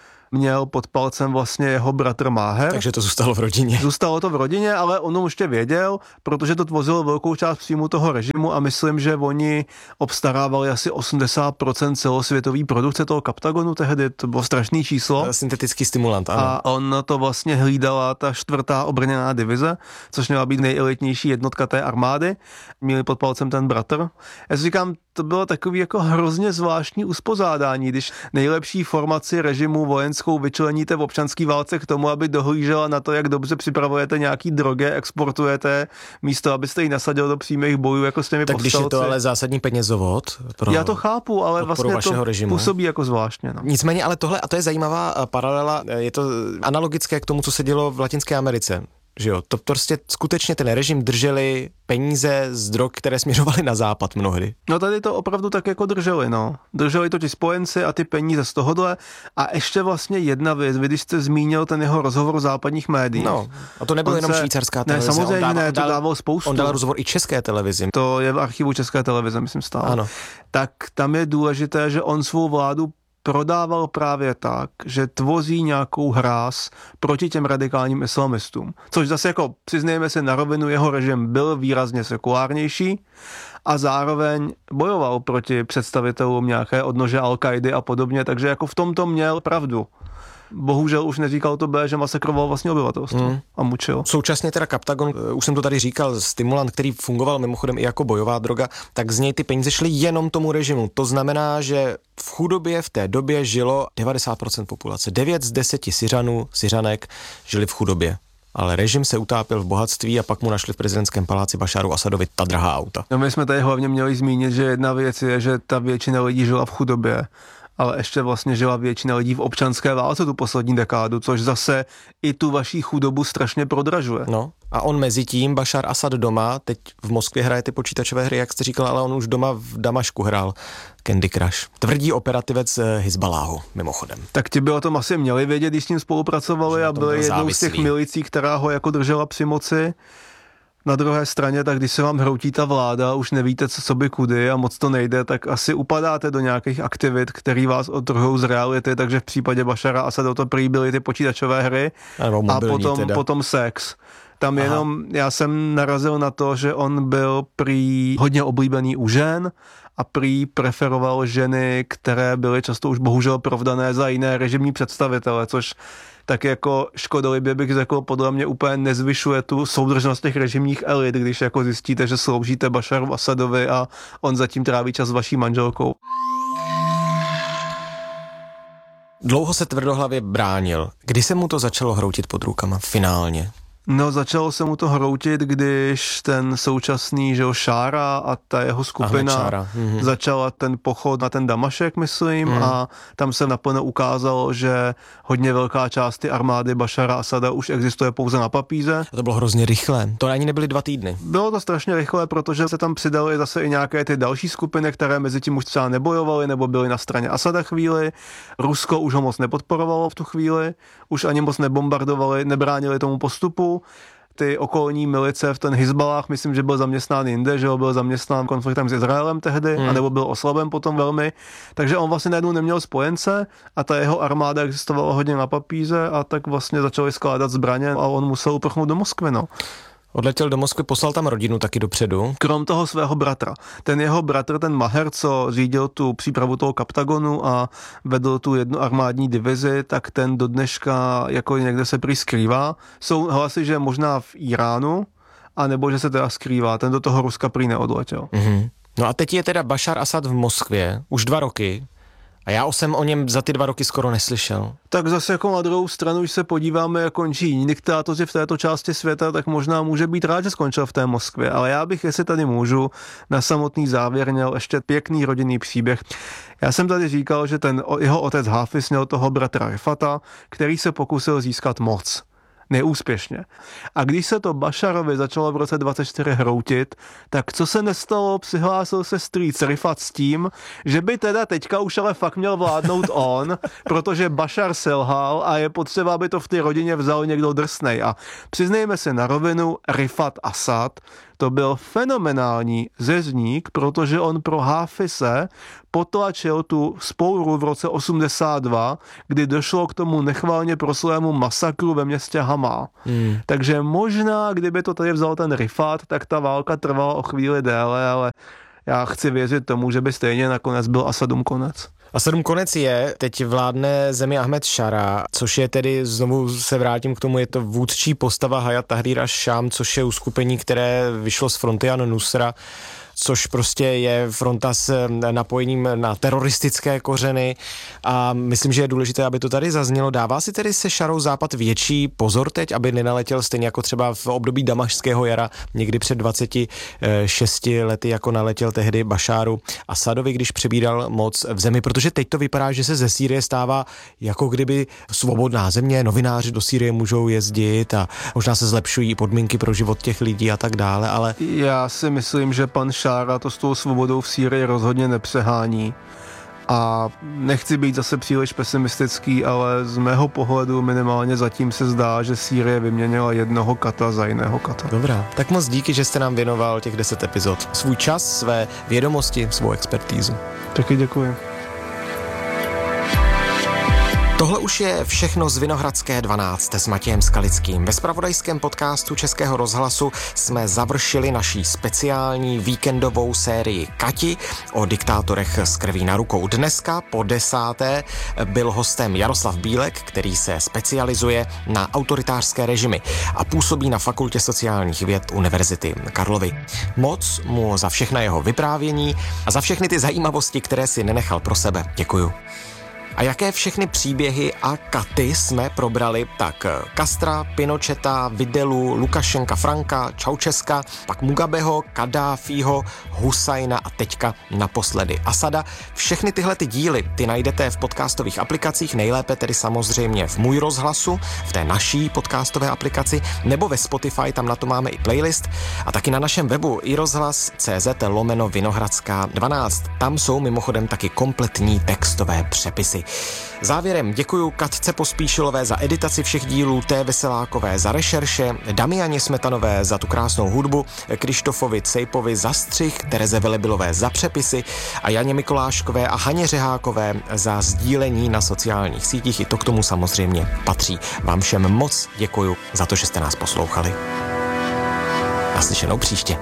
měl pod palcem vlastně jeho bratr Máher. Takže to zůstalo v rodině. Zůstalo to v rodině, ale on už tě věděl, protože to tvořilo velkou část příjmu toho režimu a myslím, že oni obstarávali asi osmdesát procent celosvětové produkce toho Kaptagonu tehdy, to bylo strašný číslo. Syntetický stimulant, ano. A on to vlastně hlídala ta čtvrtá obrněná divize, což měla být nejelitnější jednotka té armády. Měli pod palcem ten bratr. Já si říkám, to bylo takový jako hrozně zvláštní uspořádání, když nejlepší formaci režimu vojenskou vyčleníte v občanské válce k tomu, aby dohlížela na to, jak dobře připravujete nějaký drogy, exportujete, místo abyste ji nasadil do přímých bojů jako s těmi tak povstalci. Tak když je to ale zásadní penězovod pro Já to chápu, ale vlastně to režimu. Působí jako zvláštně. No. Nicméně, ale tohle, a to je zajímavá paralela, je to analogické k tomu, co se dělo v Latinské Americe. Že jo, to prostě skutečně ten režim drželi peníze z drog, které směřovaly na západ mnohdy. No tady to opravdu tak jako drželi, no. Drželi to ti spojenci a ty peníze z tohohle. A ještě vlastně jedna věc, vy když jste zmínil ten jeho rozhovor v západních médiích. No, a to nebylo jenom se, švýcarská televize. Ne, samozřejmě dával, ne, to dával spoustu. On dal rozhovor i české televizi. To je v archivu České televize, myslím, stále. Ano. Tak tam je důležité, že on svou vládu prodával právě tak, že tvoří nějakou hráz proti těm radikálním islamistům. Což zase jako, přiznejme se na rovinu, jeho režim byl výrazně sekulárnější a zároveň bojoval proti představitelům nějaké odnože Al-Kaidy a podobně, takže jako v tomto měl pravdu. Bohužel už neříkal to B, že masakroval vlastně obyvatelstvo hmm. a mučil. Současně teda Kaptagon, už jsem to tady říkal, stimulant, který fungoval mimochodem i jako bojová droga, tak z něj ty peníze šly jenom tomu režimu. To znamená, že v chudobě v té době žilo devadesát procent populace. devět z deseti Syřanů, Syřanek žili v chudobě. Ale režim se utápěl v bohatství a pak mu našli v prezidentském paláci Bašáru Asadovi ta drahá auta. No my jsme tady hlavně měli zmínit, že jedna věc je, že ta většina lidí žila v chudobě, ale ještě vlastně žila většina lidí v občanské válce tu poslední dekádu, což zase i tu vaší chudobu strašně prodražuje. No a on mezi tím, Bašár Asad doma, teď v Moskvě hraje ty počítačové hry, jak jste říkal, ale on už doma v Damašku hrál Candy Crush. Tvrdí operativec Hizbaláhu, mimochodem. Tak ti by o tom asi měli vědět, když s ním spolupracovali a byli jednou z těch milicí, která ho jako držela při moci. Na druhé straně, tak když se vám hroutí ta vláda, už nevíte, co, co by kudy a moc to nejde, tak asi upadáte do nějakých aktivit, který vás odtrhou z reality, takže v případě Bašara Asada to prý byly ty počítačové hry a potom, potom sex. Tam Aha. jenom, já jsem narazil na to, že on byl prý hodně oblíbený u žen a prý preferoval ženy, které byly často už bohužel provdané za jiné režimní představitele, což tak jako škodolibě bych řekl, podle mě úplně nezvyšuje tu soudržnost těch režimních elit, když jako zjistíte, že sloužíte Bašaru Asadovi a on zatím tráví čas s vaší manželkou. Dlouho se tvrdohlavě bránil. Kdy se mu to začalo hroutit pod rukama finálně? No, začalo se mu to hroutit, když ten současný, že jo, Šára a ta jeho skupina mhm. začala ten pochod na ten Damašek, myslím, mhm. a tam se naplno ukázalo, že hodně velká část ty armády Bašara Asada už existuje pouze na papíře. To bylo hrozně rychlé. To ani nebyly dva týdny. Bylo to strašně rychlé, protože se tam přidaly zase i nějaké ty další skupiny, které mezi tím už třeba nebojovaly nebo byly na straně Asada chvíli. Rusko už ho moc nepodporovalo v tu chvíli, už ani moc nebombardovali, nebránili tomu postupu. Ty okolní milice v ten Hizbalách, myslím, že byl zaměstnán jinde, že ho byl zaměstnán konfliktem s Izraelem tehdy, hmm. anebo byl oslaben potom velmi. Takže on vlastně najednou neměl spojence a ta jeho armáda existovala hodně na papíře a tak vlastně začali skládat zbraně a on musel uprchnout do Moskvy, no. Odletěl do Moskvy, poslal tam rodinu taky dopředu. Krom toho svého bratra. Ten jeho bratr, ten Maher, co řídil tu přípravu toho Kaptagonu a vedl tu jednu armádní divizi, tak ten do dneška jako někde se prý skrývá. Jsou hlasy, že možná v Iránu, anebo že se teda skrývá. Ten do toho Ruska prý neodletěl. Mm-hmm. No a teď je teda Bašar Asad v Moskvě už dva roky. A já jsem o něm za ty dva roky skoro neslyšel. Tak zase jako na druhou stranu, když se podíváme, jak končí jiní diktátoři v této části světa, tak možná může být rád, že skončil v té Moskvě. Ale já bych, jestli tady můžu, na samotný závěr měl ještě pěkný rodinný příběh. Já jsem tady říkal, že ten jeho otec Hafiz měl toho bratra Rifata, který se pokusil získat moc. Neúspěšně. A když se to Bašarovi začalo v roce dvacet čtyři hroutit, tak co se nestalo, přihlásil se strýc Rifat s tím, že by teda teďka už ale fakt měl vládnout on, protože Bašar selhal a je potřeba, aby to v té rodině vzal někdo drsnej. A přiznejme se na rovinu, Rifat Asad to byl fenomenální řezník, protože on pro Hafise potlačil tu vzpouru v roce osmdesát dva, kdy došlo k tomu nechvalně proslému masakru ve městě Hama. Hmm. Takže možná, kdyby to tady vzal ten Rifat, tak ta válka trvala o chvíli déle, ale já chci věřit tomu, že by stejně nakonec byl Asadům konec. Asadům konec je, teď vládne zemi Ahmed Šara, což je tedy, znovu se vrátím k tomu, je to vůdčí postava Hayat Tahrir ash-Sham, což je uskupení, které vyšlo z fronty An-Nusra, což prostě je fronta s napojením na teroristické kořeny a myslím, že je důležité, aby to tady zaznělo. Dává si tedy se Šarou Západ větší pozor teď, aby nenaletěl stejně jako třeba v období Damašského jara někdy před dvaceti šesti lety, jako naletěl tehdy Bašáru Asadovi, když přebíral moc v zemi, protože teď to vypadá, že se ze Sýrie stává jako kdyby svobodná země, novináři do Sýrie můžou jezdit a možná se zlepšují podmínky pro život těch lidí a tak dále, ale... Já si myslím, že pan Šára to s tou svobodou v Sýrii rozhodně nepřehání. A nechci být zase příliš pesimistický, ale z mého pohledu minimálně zatím se zdá, že Sýrie vyměnila jednoho kata za jiného kata. Dobrá, tak moc díky, že jste nám věnoval těch deset epizod. Svůj čas, své vědomosti, svou expertízu. Taky děkuji. Tohle už je všechno z Vinohradské dvanáct s Matějem Skalickým. Ve zpravodajském podcastu Českého rozhlasu jsme završili naší speciální víkendovou sérii Kati o diktátorech s krví na rukou. Dneska po desáté byl hostem Jaroslav Bílek, který se specializuje na autoritářské režimy a působí na Fakultě sociálních věd Univerzity Karlovy. Moc mu za všechna jeho vyprávění a za všechny ty zajímavosti, které si nenechal pro sebe, děkuju. A jaké všechny příběhy a katy jsme probrali, tak Castra, Pinocheta, Videlu, Lukašenka, Franka, Čaučeska, pak Mugabeho, Kadáfího, Husajna a teďka naposledy Asada. Všechny tyhle ty díly ty najdete v podcastových aplikacích, nejlépe tedy samozřejmě v Můj rozhlasu, v té naší podcastové aplikaci, nebo ve Spotify, tam na to máme i playlist, a taky na našem webu iRozhlas.cz lomeno Vinohradská dvanáct. Tam jsou mimochodem taky kompletní textové přepisy. Závěrem děkuju Katce Pospíšilové za editaci všech dílů, Té Veselákové za rešerše, Damianě Smetanové za tu krásnou hudbu, Krištofovi Cejpovi za střih, Tereze Velebilové za přepisy a Janě Mikoláškové a Haně Řehákové za sdílení na sociálních sítích. I to k tomu samozřejmě patří. Vám všem moc děkuju za to, že jste nás poslouchali. Naslyšenou příště.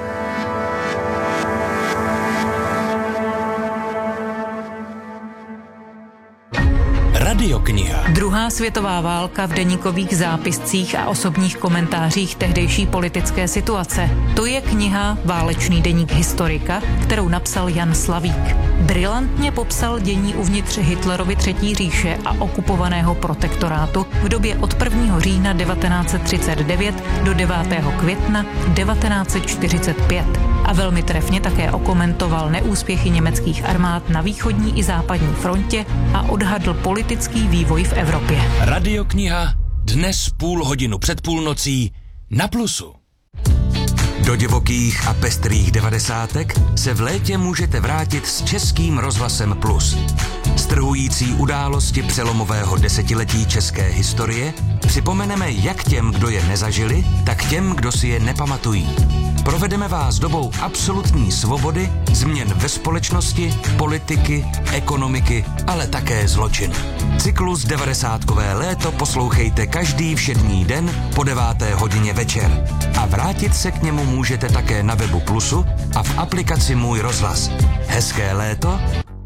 Radiokniha. Druhá světová válka v deníkových zápiscích a osobních komentářích tehdejší politické situace. To je kniha Válečný deník historika, kterou napsal Jan Slavík. Brilantně popsal dění uvnitř Hitlerovy třetí říše a okupovaného protektorátu v době od prvního října devatenáct set třicet devět do devátého května devatenáct set čtyřicet pět. A velmi trefně také okomentoval neúspěchy německých armád na východní i západní frontě a odhadl politický vývoj v Evropě. Radiokniha dnes půl hodinu před půlnocí na Plusu. Do divokých a pestrých devadesátek se v létě můžete vrátit s Českým rozhlasem Plus. Strhující události přelomového desetiletí české historie připomeneme jak těm, kdo je nezažili, tak těm, kdo si je nepamatují. Provedeme vás dobou absolutní svobody, změn ve společnosti, politiky, ekonomiky, ale také zločin. Cyklus devadesátkové léto poslouchejte každý všední den po deváté hodině večer. A vrátit se k němu můžete také na webu Plusu a v aplikaci Můj rozhlas. Hezké léto.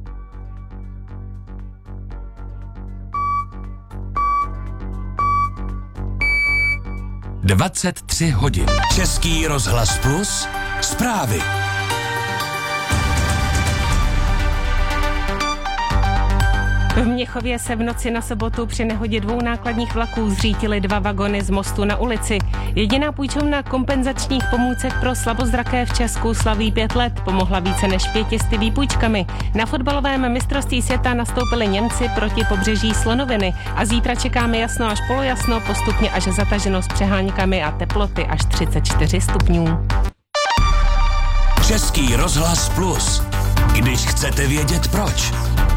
dvacet tři hodin. Český rozhlas Plus. Zprávy. V Měchově se v noci na sobotu při nehodě dvou nákladních vlaků zřítily dva vagony z mostu na ulici. Jediná půjčovna kompenzačních pomůcek pro slabozraké v Česku slaví pět let. Pomohla více než pětisty výpůjčkami. Na fotbalovém mistrovství světa nastoupili Němci proti pobřeží Slonoviny a zítra čekáme jasno až polojasno, postupně až zataženo s přeháňkami a teploty až třicet čtyři stupňů. Český rozhlas Plus. Když chcete vědět proč.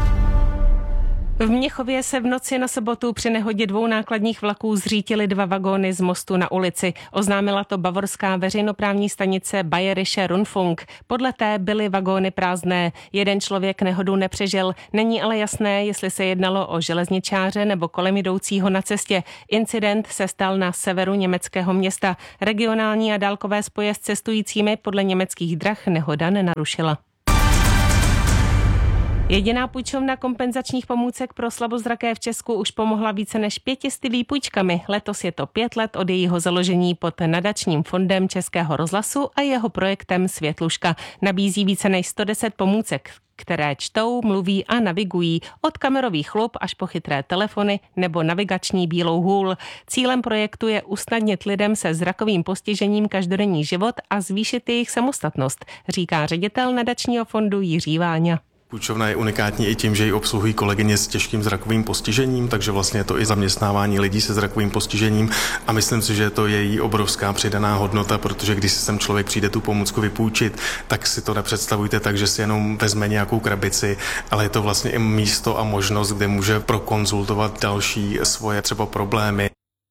V Měchově se v noci na sobotu při nehodě dvou nákladních vlaků zřítily dva vagóny z mostu na ulici. Oznámila to bavorská veřejnoprávní stanice Bayerische Rundfunk. Podle té byly vagóny prázdné. Jeden člověk nehodu nepřežil. Není ale jasné, jestli se jednalo o železničáře nebo kolem jdoucího na cestě. Incident se stal na severu německého města. Regionální a dálkové spoje s cestujícími podle německých drah nehoda nenarušila. Jediná půjčovna kompenzačních pomůcek pro slabozraké v Česku už pomohla více než pětisty výpůjčkami. Letos je to pět let od jejího založení pod nadačním fondem Českého rozhlasu a jeho projektem Světluška. Nabízí více než sto deset pomůcek, které čtou, mluví a navigují od kamerových chlup až po chytré telefony nebo navigační bílou hůl. Cílem projektu je usnadnit lidem se zrakovým postižením každodenní život a zvýšit jejich samostatnost, říká ředitel nadačního fondu Jiří Váňa. Půjčovna je unikátní i tím, že ji obsluhují kolegyně s těžkým zrakovým postižením, takže vlastně je to i zaměstnávání lidí se zrakovým postižením a myslím si, že to je její obrovská přidaná hodnota, protože když si sem člověk přijde tu pomůcku vypůjčit, tak si to nepředstavujte tak, že si jenom vezme nějakou krabici, ale je to vlastně i místo a možnost, kde může prokonzultovat další svoje třeba problémy.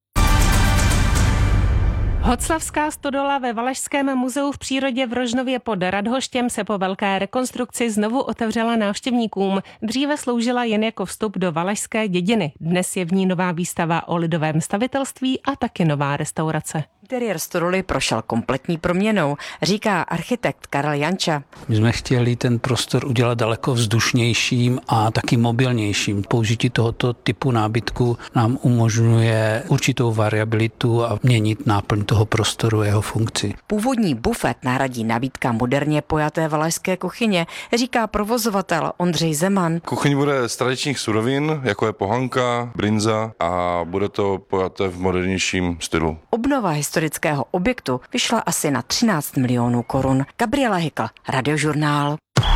Hoclavská stodola ve Valašském muzeu v přírodě v Rožnově pod Radhoštěm se po velké rekonstrukci znovu otevřela návštěvníkům. Dříve sloužila jen jako vstup do valašské dědiny. Dnes je v ní nová výstava o lidovém stavitelství a taky nová restaurace. Interiér stodoly prošel kompletní proměnou, říká architekt Karel Janča. My jsme chtěli ten prostor udělat daleko vzdušnějším a taky mobilnějším. Použití tohoto typu nábytku nám umožňuje určitou variabilitu a měnit náplň toho prostoru a jeho funkci. Původní bufet nahradí nabídka moderně pojaté valašské kuchyně, říká provozovatel Ondřej Zeman. Kuchyň bude z tradičních surovin, jako je pohanka, brinza a bude to pojaté v modernějším stylu. Obnova historického objektu vyšla asi na třináct milionů korun. Gabriela Hykl, Radiožurnál.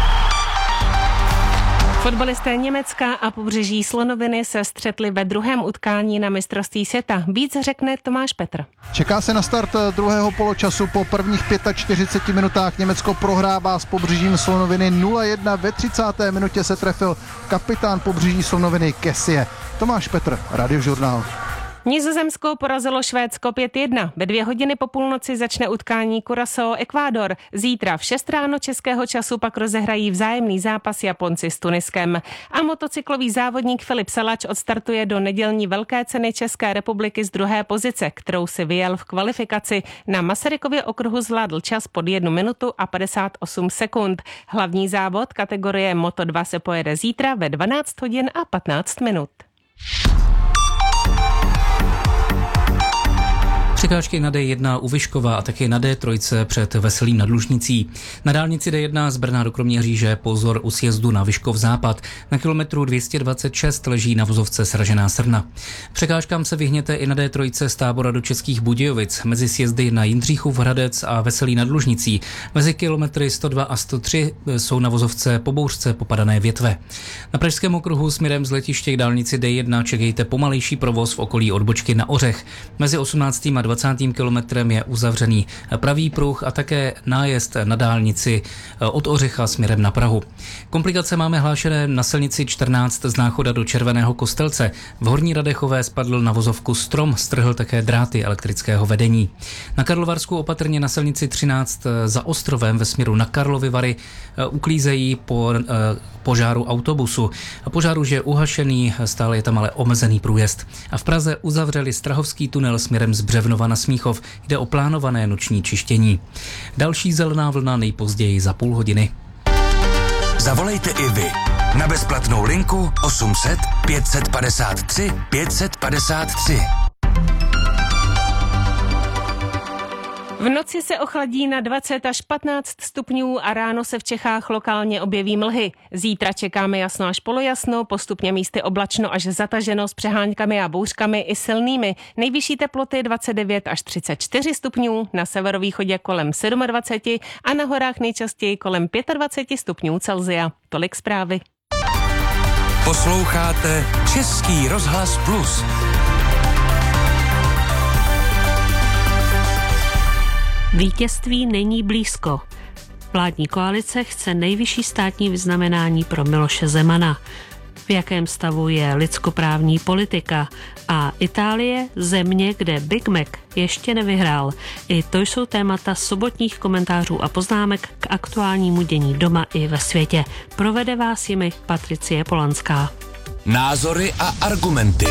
Fotbalisté Německa a pobřeží Slonoviny se střetli ve druhém utkání na mistrovství světa. Víc řekne Tomáš Petr. Čeká se na start druhého poločasu. Po prvních čtyřiceti pěti minutách Německo prohrává s pobřežím Slonoviny nula jedna. Ve třicáté minutě se trefil kapitán pobřeží Slonoviny Kessie. Tomáš Petr, Radiožurnál. Nizozemsko porazilo Švédsko pět jedna. Ve dvě hodiny po půlnoci začne utkání Curaçao-Ekvádor. Zítra v šest ráno českého času pak rozehrají vzájemný zápas Japonci s Tuniskem. A motocyklový závodník Filip Salač odstartuje do nedělní velké ceny České republiky z druhé pozice, kterou si vyjel v kvalifikaci. Na Masarykově okruhu zvládl čas pod jednu minutu a padesát osm sekund. Hlavní závod kategorie Moto dva se pojede zítra ve dvanáct hodin a patnáct minut. Překážky na D jedna u Vyškova a také na D tři před Veselým nad Lužnicí. Na dálnici D jedna z Brna do Kroměříže pozor u sjezdu na Vyškov západ. Na kilometru dvě stě dvacet šest leží na vozovce Sražená Srna. Překážkám se vyhněte i na D tři z Tábora do Českých Budějovic. Mezi sjezdy na Jindříchův Hradec a Veselý nad Lužnicí. Mezi kilometry sto dva a sto tři jsou na vozovce po bouřce popadané větve. Na Pražském okruhu směrem z letiště k dálnici D jedna čekejte pomalejší provoz v okolí odbočky na Ořech. Mezi osmnáctým a dvacátým kilometrem je uzavřený pravý pruh a také nájezd na dálnici od Ořicha směrem na Prahu. Komplikace máme hlášené na silnici čtrnáct z Náchoda do Červeného Kostelce. V Horní Radechové spadl na vozovku strom, strhl také dráty elektrického vedení. Na Karlovarsku opatrně na silnici třináct za Ostrovem ve směru na Karlovy Vary uklízejí po požáru autobusu. Požár už je uhašený, stále je tam ale omezený průjezd. A v Praze uzavřeli Strahovský tunel směrem z Břevnova na Smíchov. Jde o plánované noční čištění. Další zelená vlna nejpozději za půl hodiny. Zavolejte i vy na bezplatnou linku osm set pět padesát tři pět padesát tři. V noci se ochladí na dvacet až patnáct stupňů a ráno se v Čechách lokálně objeví mlhy. Zítra čekáme jasno až polojasno, postupně místy oblačno až zataženo s přeháňkami a bouřkami i silnými. Nejvyšší teploty dvacet devět až třicet čtyři stupňů, na severovýchodě kolem dvacet sedm a na horách nejčastěji kolem dvacet pět stupňů Celsia. Tolik zprávy. Posloucháte Český rozhlas Plus. Vítězství není blízko. Vládní koalice chce nejvyšší státní vyznamenání pro Miloše Zemana. V jakém stavu je lidskoprávní politika a Itálie, země, kde Big Mac ještě nevyhrál. I to jsou témata sobotních komentářů a poznámek k aktuálnímu dění doma i ve světě. Provede vás jimi Patricie Polanská. Názory a argumenty.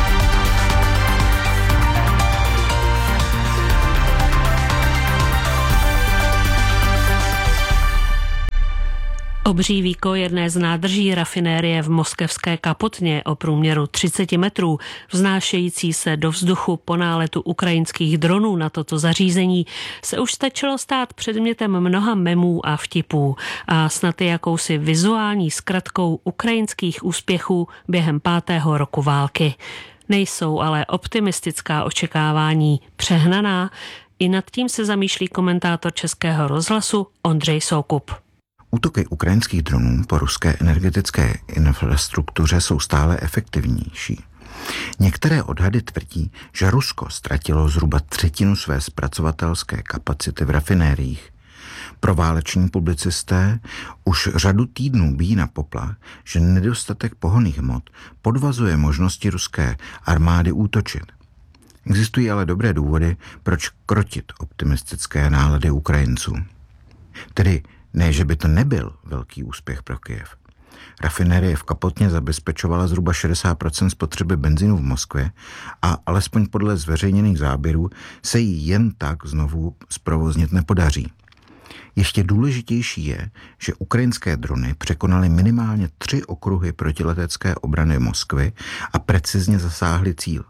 Obří výkoj jedné z nádrží rafinérie v moskevské Kapotně o průměru třicet metrů, vznášející se do vzduchu po náletu ukrajinských dronů na toto zařízení, se už stačilo stát předmětem mnoha memů a vtipů a snad i jakousi vizuální zkratkou ukrajinských úspěchů během pátého roku války. Nejsou ale optimistická očekávání přehnaná, i nad tím se zamýšlí komentátor Českého rozhlasu Ondřej Soukup. Útoky ukrajinských dronů po ruské energetické infrastruktuře jsou stále efektivnější. Některé odhady tvrdí, že Rusko ztratilo zhruba třetinu své zpracovatelské kapacity v rafinériích. Prováleční publicisté už řadu týdnů bíjí na poplach, že nedostatek pohonných hmot podvazuje možnosti ruské armády útočit. Existují ale dobré důvody, proč krotit optimistické nálady Ukrajinců. Tedy ne, že by to nebyl velký úspěch pro Kyjev. Rafinérie v Kapotně zabezpečovala zhruba šedesát procent spotřeby benzínu v Moskvě a alespoň podle zveřejněných záběrů se jí jen tak znovu zprovoznit nepodaří. Ještě důležitější je, že ukrajinské drony překonaly minimálně tři okruhy protiletecké obrany Moskvy a precizně zasáhly cíl.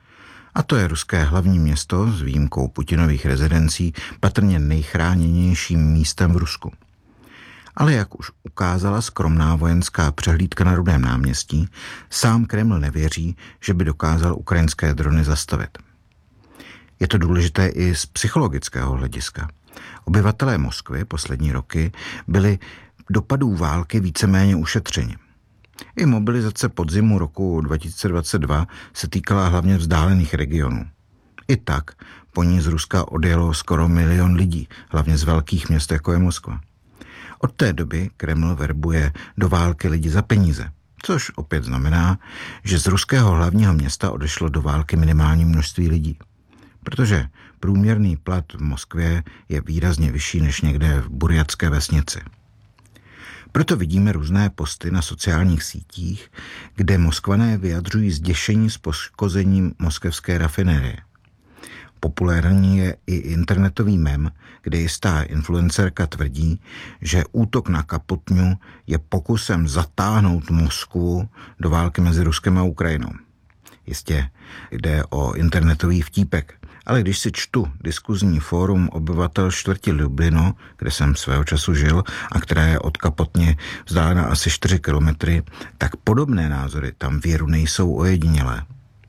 A to je ruské hlavní město s výjimkou Putinových rezidencí patrně nejchráněnějším místem v Rusku. Ale jak už ukázala skromná vojenská přehlídka na Rudém náměstí, sám Kreml nevěří, že by dokázal ukrajinské drony zastavit. Je to důležité i z psychologického hlediska. Obyvatelé Moskvy poslední roky byli dopadů války víceméně ušetřeni. I mobilizace podzimu roku dva tisíce dvacet dva se týkala hlavně vzdálených regionů. I tak po ní z Ruska odjelo skoro milion lidí, hlavně z velkých měst, jako je Moskva. Od té doby Kreml verbuje do války lidi za peníze, což opět znamená, že z ruského hlavního města odešlo do války minimální množství lidí. Protože průměrný plat v Moskvě je výrazně vyšší než někde v burjatské vesnici. Proto vidíme různé posty na sociálních sítích, kde Moskvané vyjadřují zděšení s poškozením moskevské rafinérie. Populární je i internetový mem, kde jistá influencerka tvrdí, že útok na Kapotňu je pokusem zatáhnout Moskvu do války mezi Ruskem a Ukrajinou. Jistě jde o internetový vtípek, ale když si čtu diskuzní fórum obyvatel čtvrti Lublino, kde jsem svého času žil a která je od Kapotně vzdálena asi čtyři kilometry, tak podobné názory tam věru nejsou ojedinělé.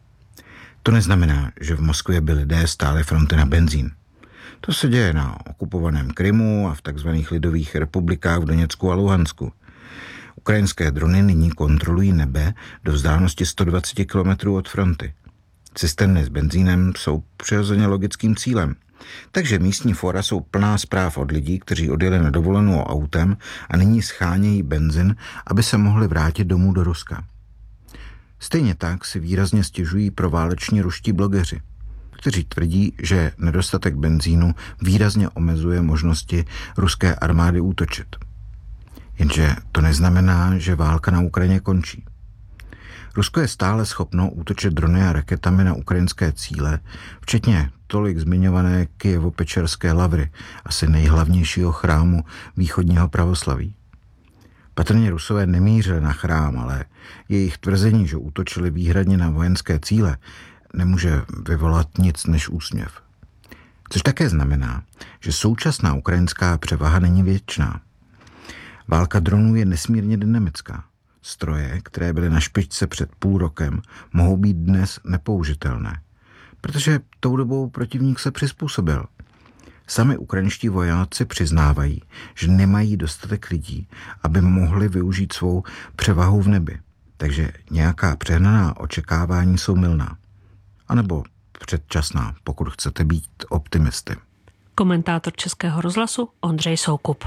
To neznamená, že v Moskvě by lidé stáli fronty na benzín. To se děje na okupovaném Krymu a v takzvaných lidových republikách v Doněcku a Luhansku. Ukrajinské drony nyní kontrolují nebe do vzdálenosti sto dvacet kilometrů od fronty. Cisterny s benzínem jsou přirozeně logickým cílem. Takže místní fóra jsou plná zpráv od lidí, kteří odjeli na dovolenou autem a nyní schánějí benzin, aby se mohli vrátit domů do Ruska. Stejně tak si výrazně stěžují prováleční ruští blogeři, kteří tvrdí, že nedostatek benzínu výrazně omezuje možnosti ruské armády útočit. Jenže to neznamená, že válka na Ukrajině končí. Rusko je stále schopno útočit drony a raketami na ukrajinské cíle, včetně tolik zmiňované Kyjevo-Pečerské lavry, asi nejhlavnějšího chrámu východního pravoslaví. Patrně Rusové nemířili na chrám, ale jejich tvrzení, že útočili výhradně na vojenské cíle, nemůže vyvolat nic než úsměv. Což také znamená, že současná ukrajinská převaha není věčná. Válka dronů je nesmírně dynamická. Stroje, které byly na špičce před půl rokem, mohou být dnes nepoužitelné, protože tou dobou protivník se přizpůsobil. Sami ukrajinští vojáci přiznávají, že nemají dostatek lidí, aby mohli využít svou převahu v nebi. Takže nějaká přehnaná očekávání jsou mylná. A nebo předčasná, pokud chcete být optimisty. Komentátor Českého rozhlasu Ondřej Soukup.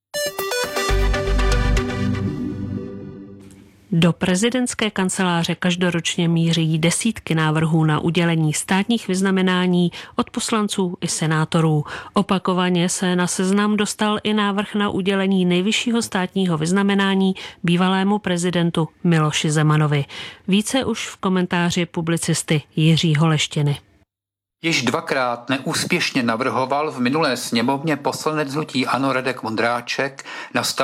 Do prezidentské kanceláře každoročně míří desítky návrhů na udělení státních vyznamenání od poslanců i senátorů. Opakovaně se na seznam dostal i návrh na udělení nejvyššího státního vyznamenání bývalému prezidentu Miloši Zemanovi. Více už v komentáři publicisty Jiřího Leštiny. Již dvakrát neúspěšně navrhoval v minulé sněmovně poslanec hnutí ANO Radek Vondráček na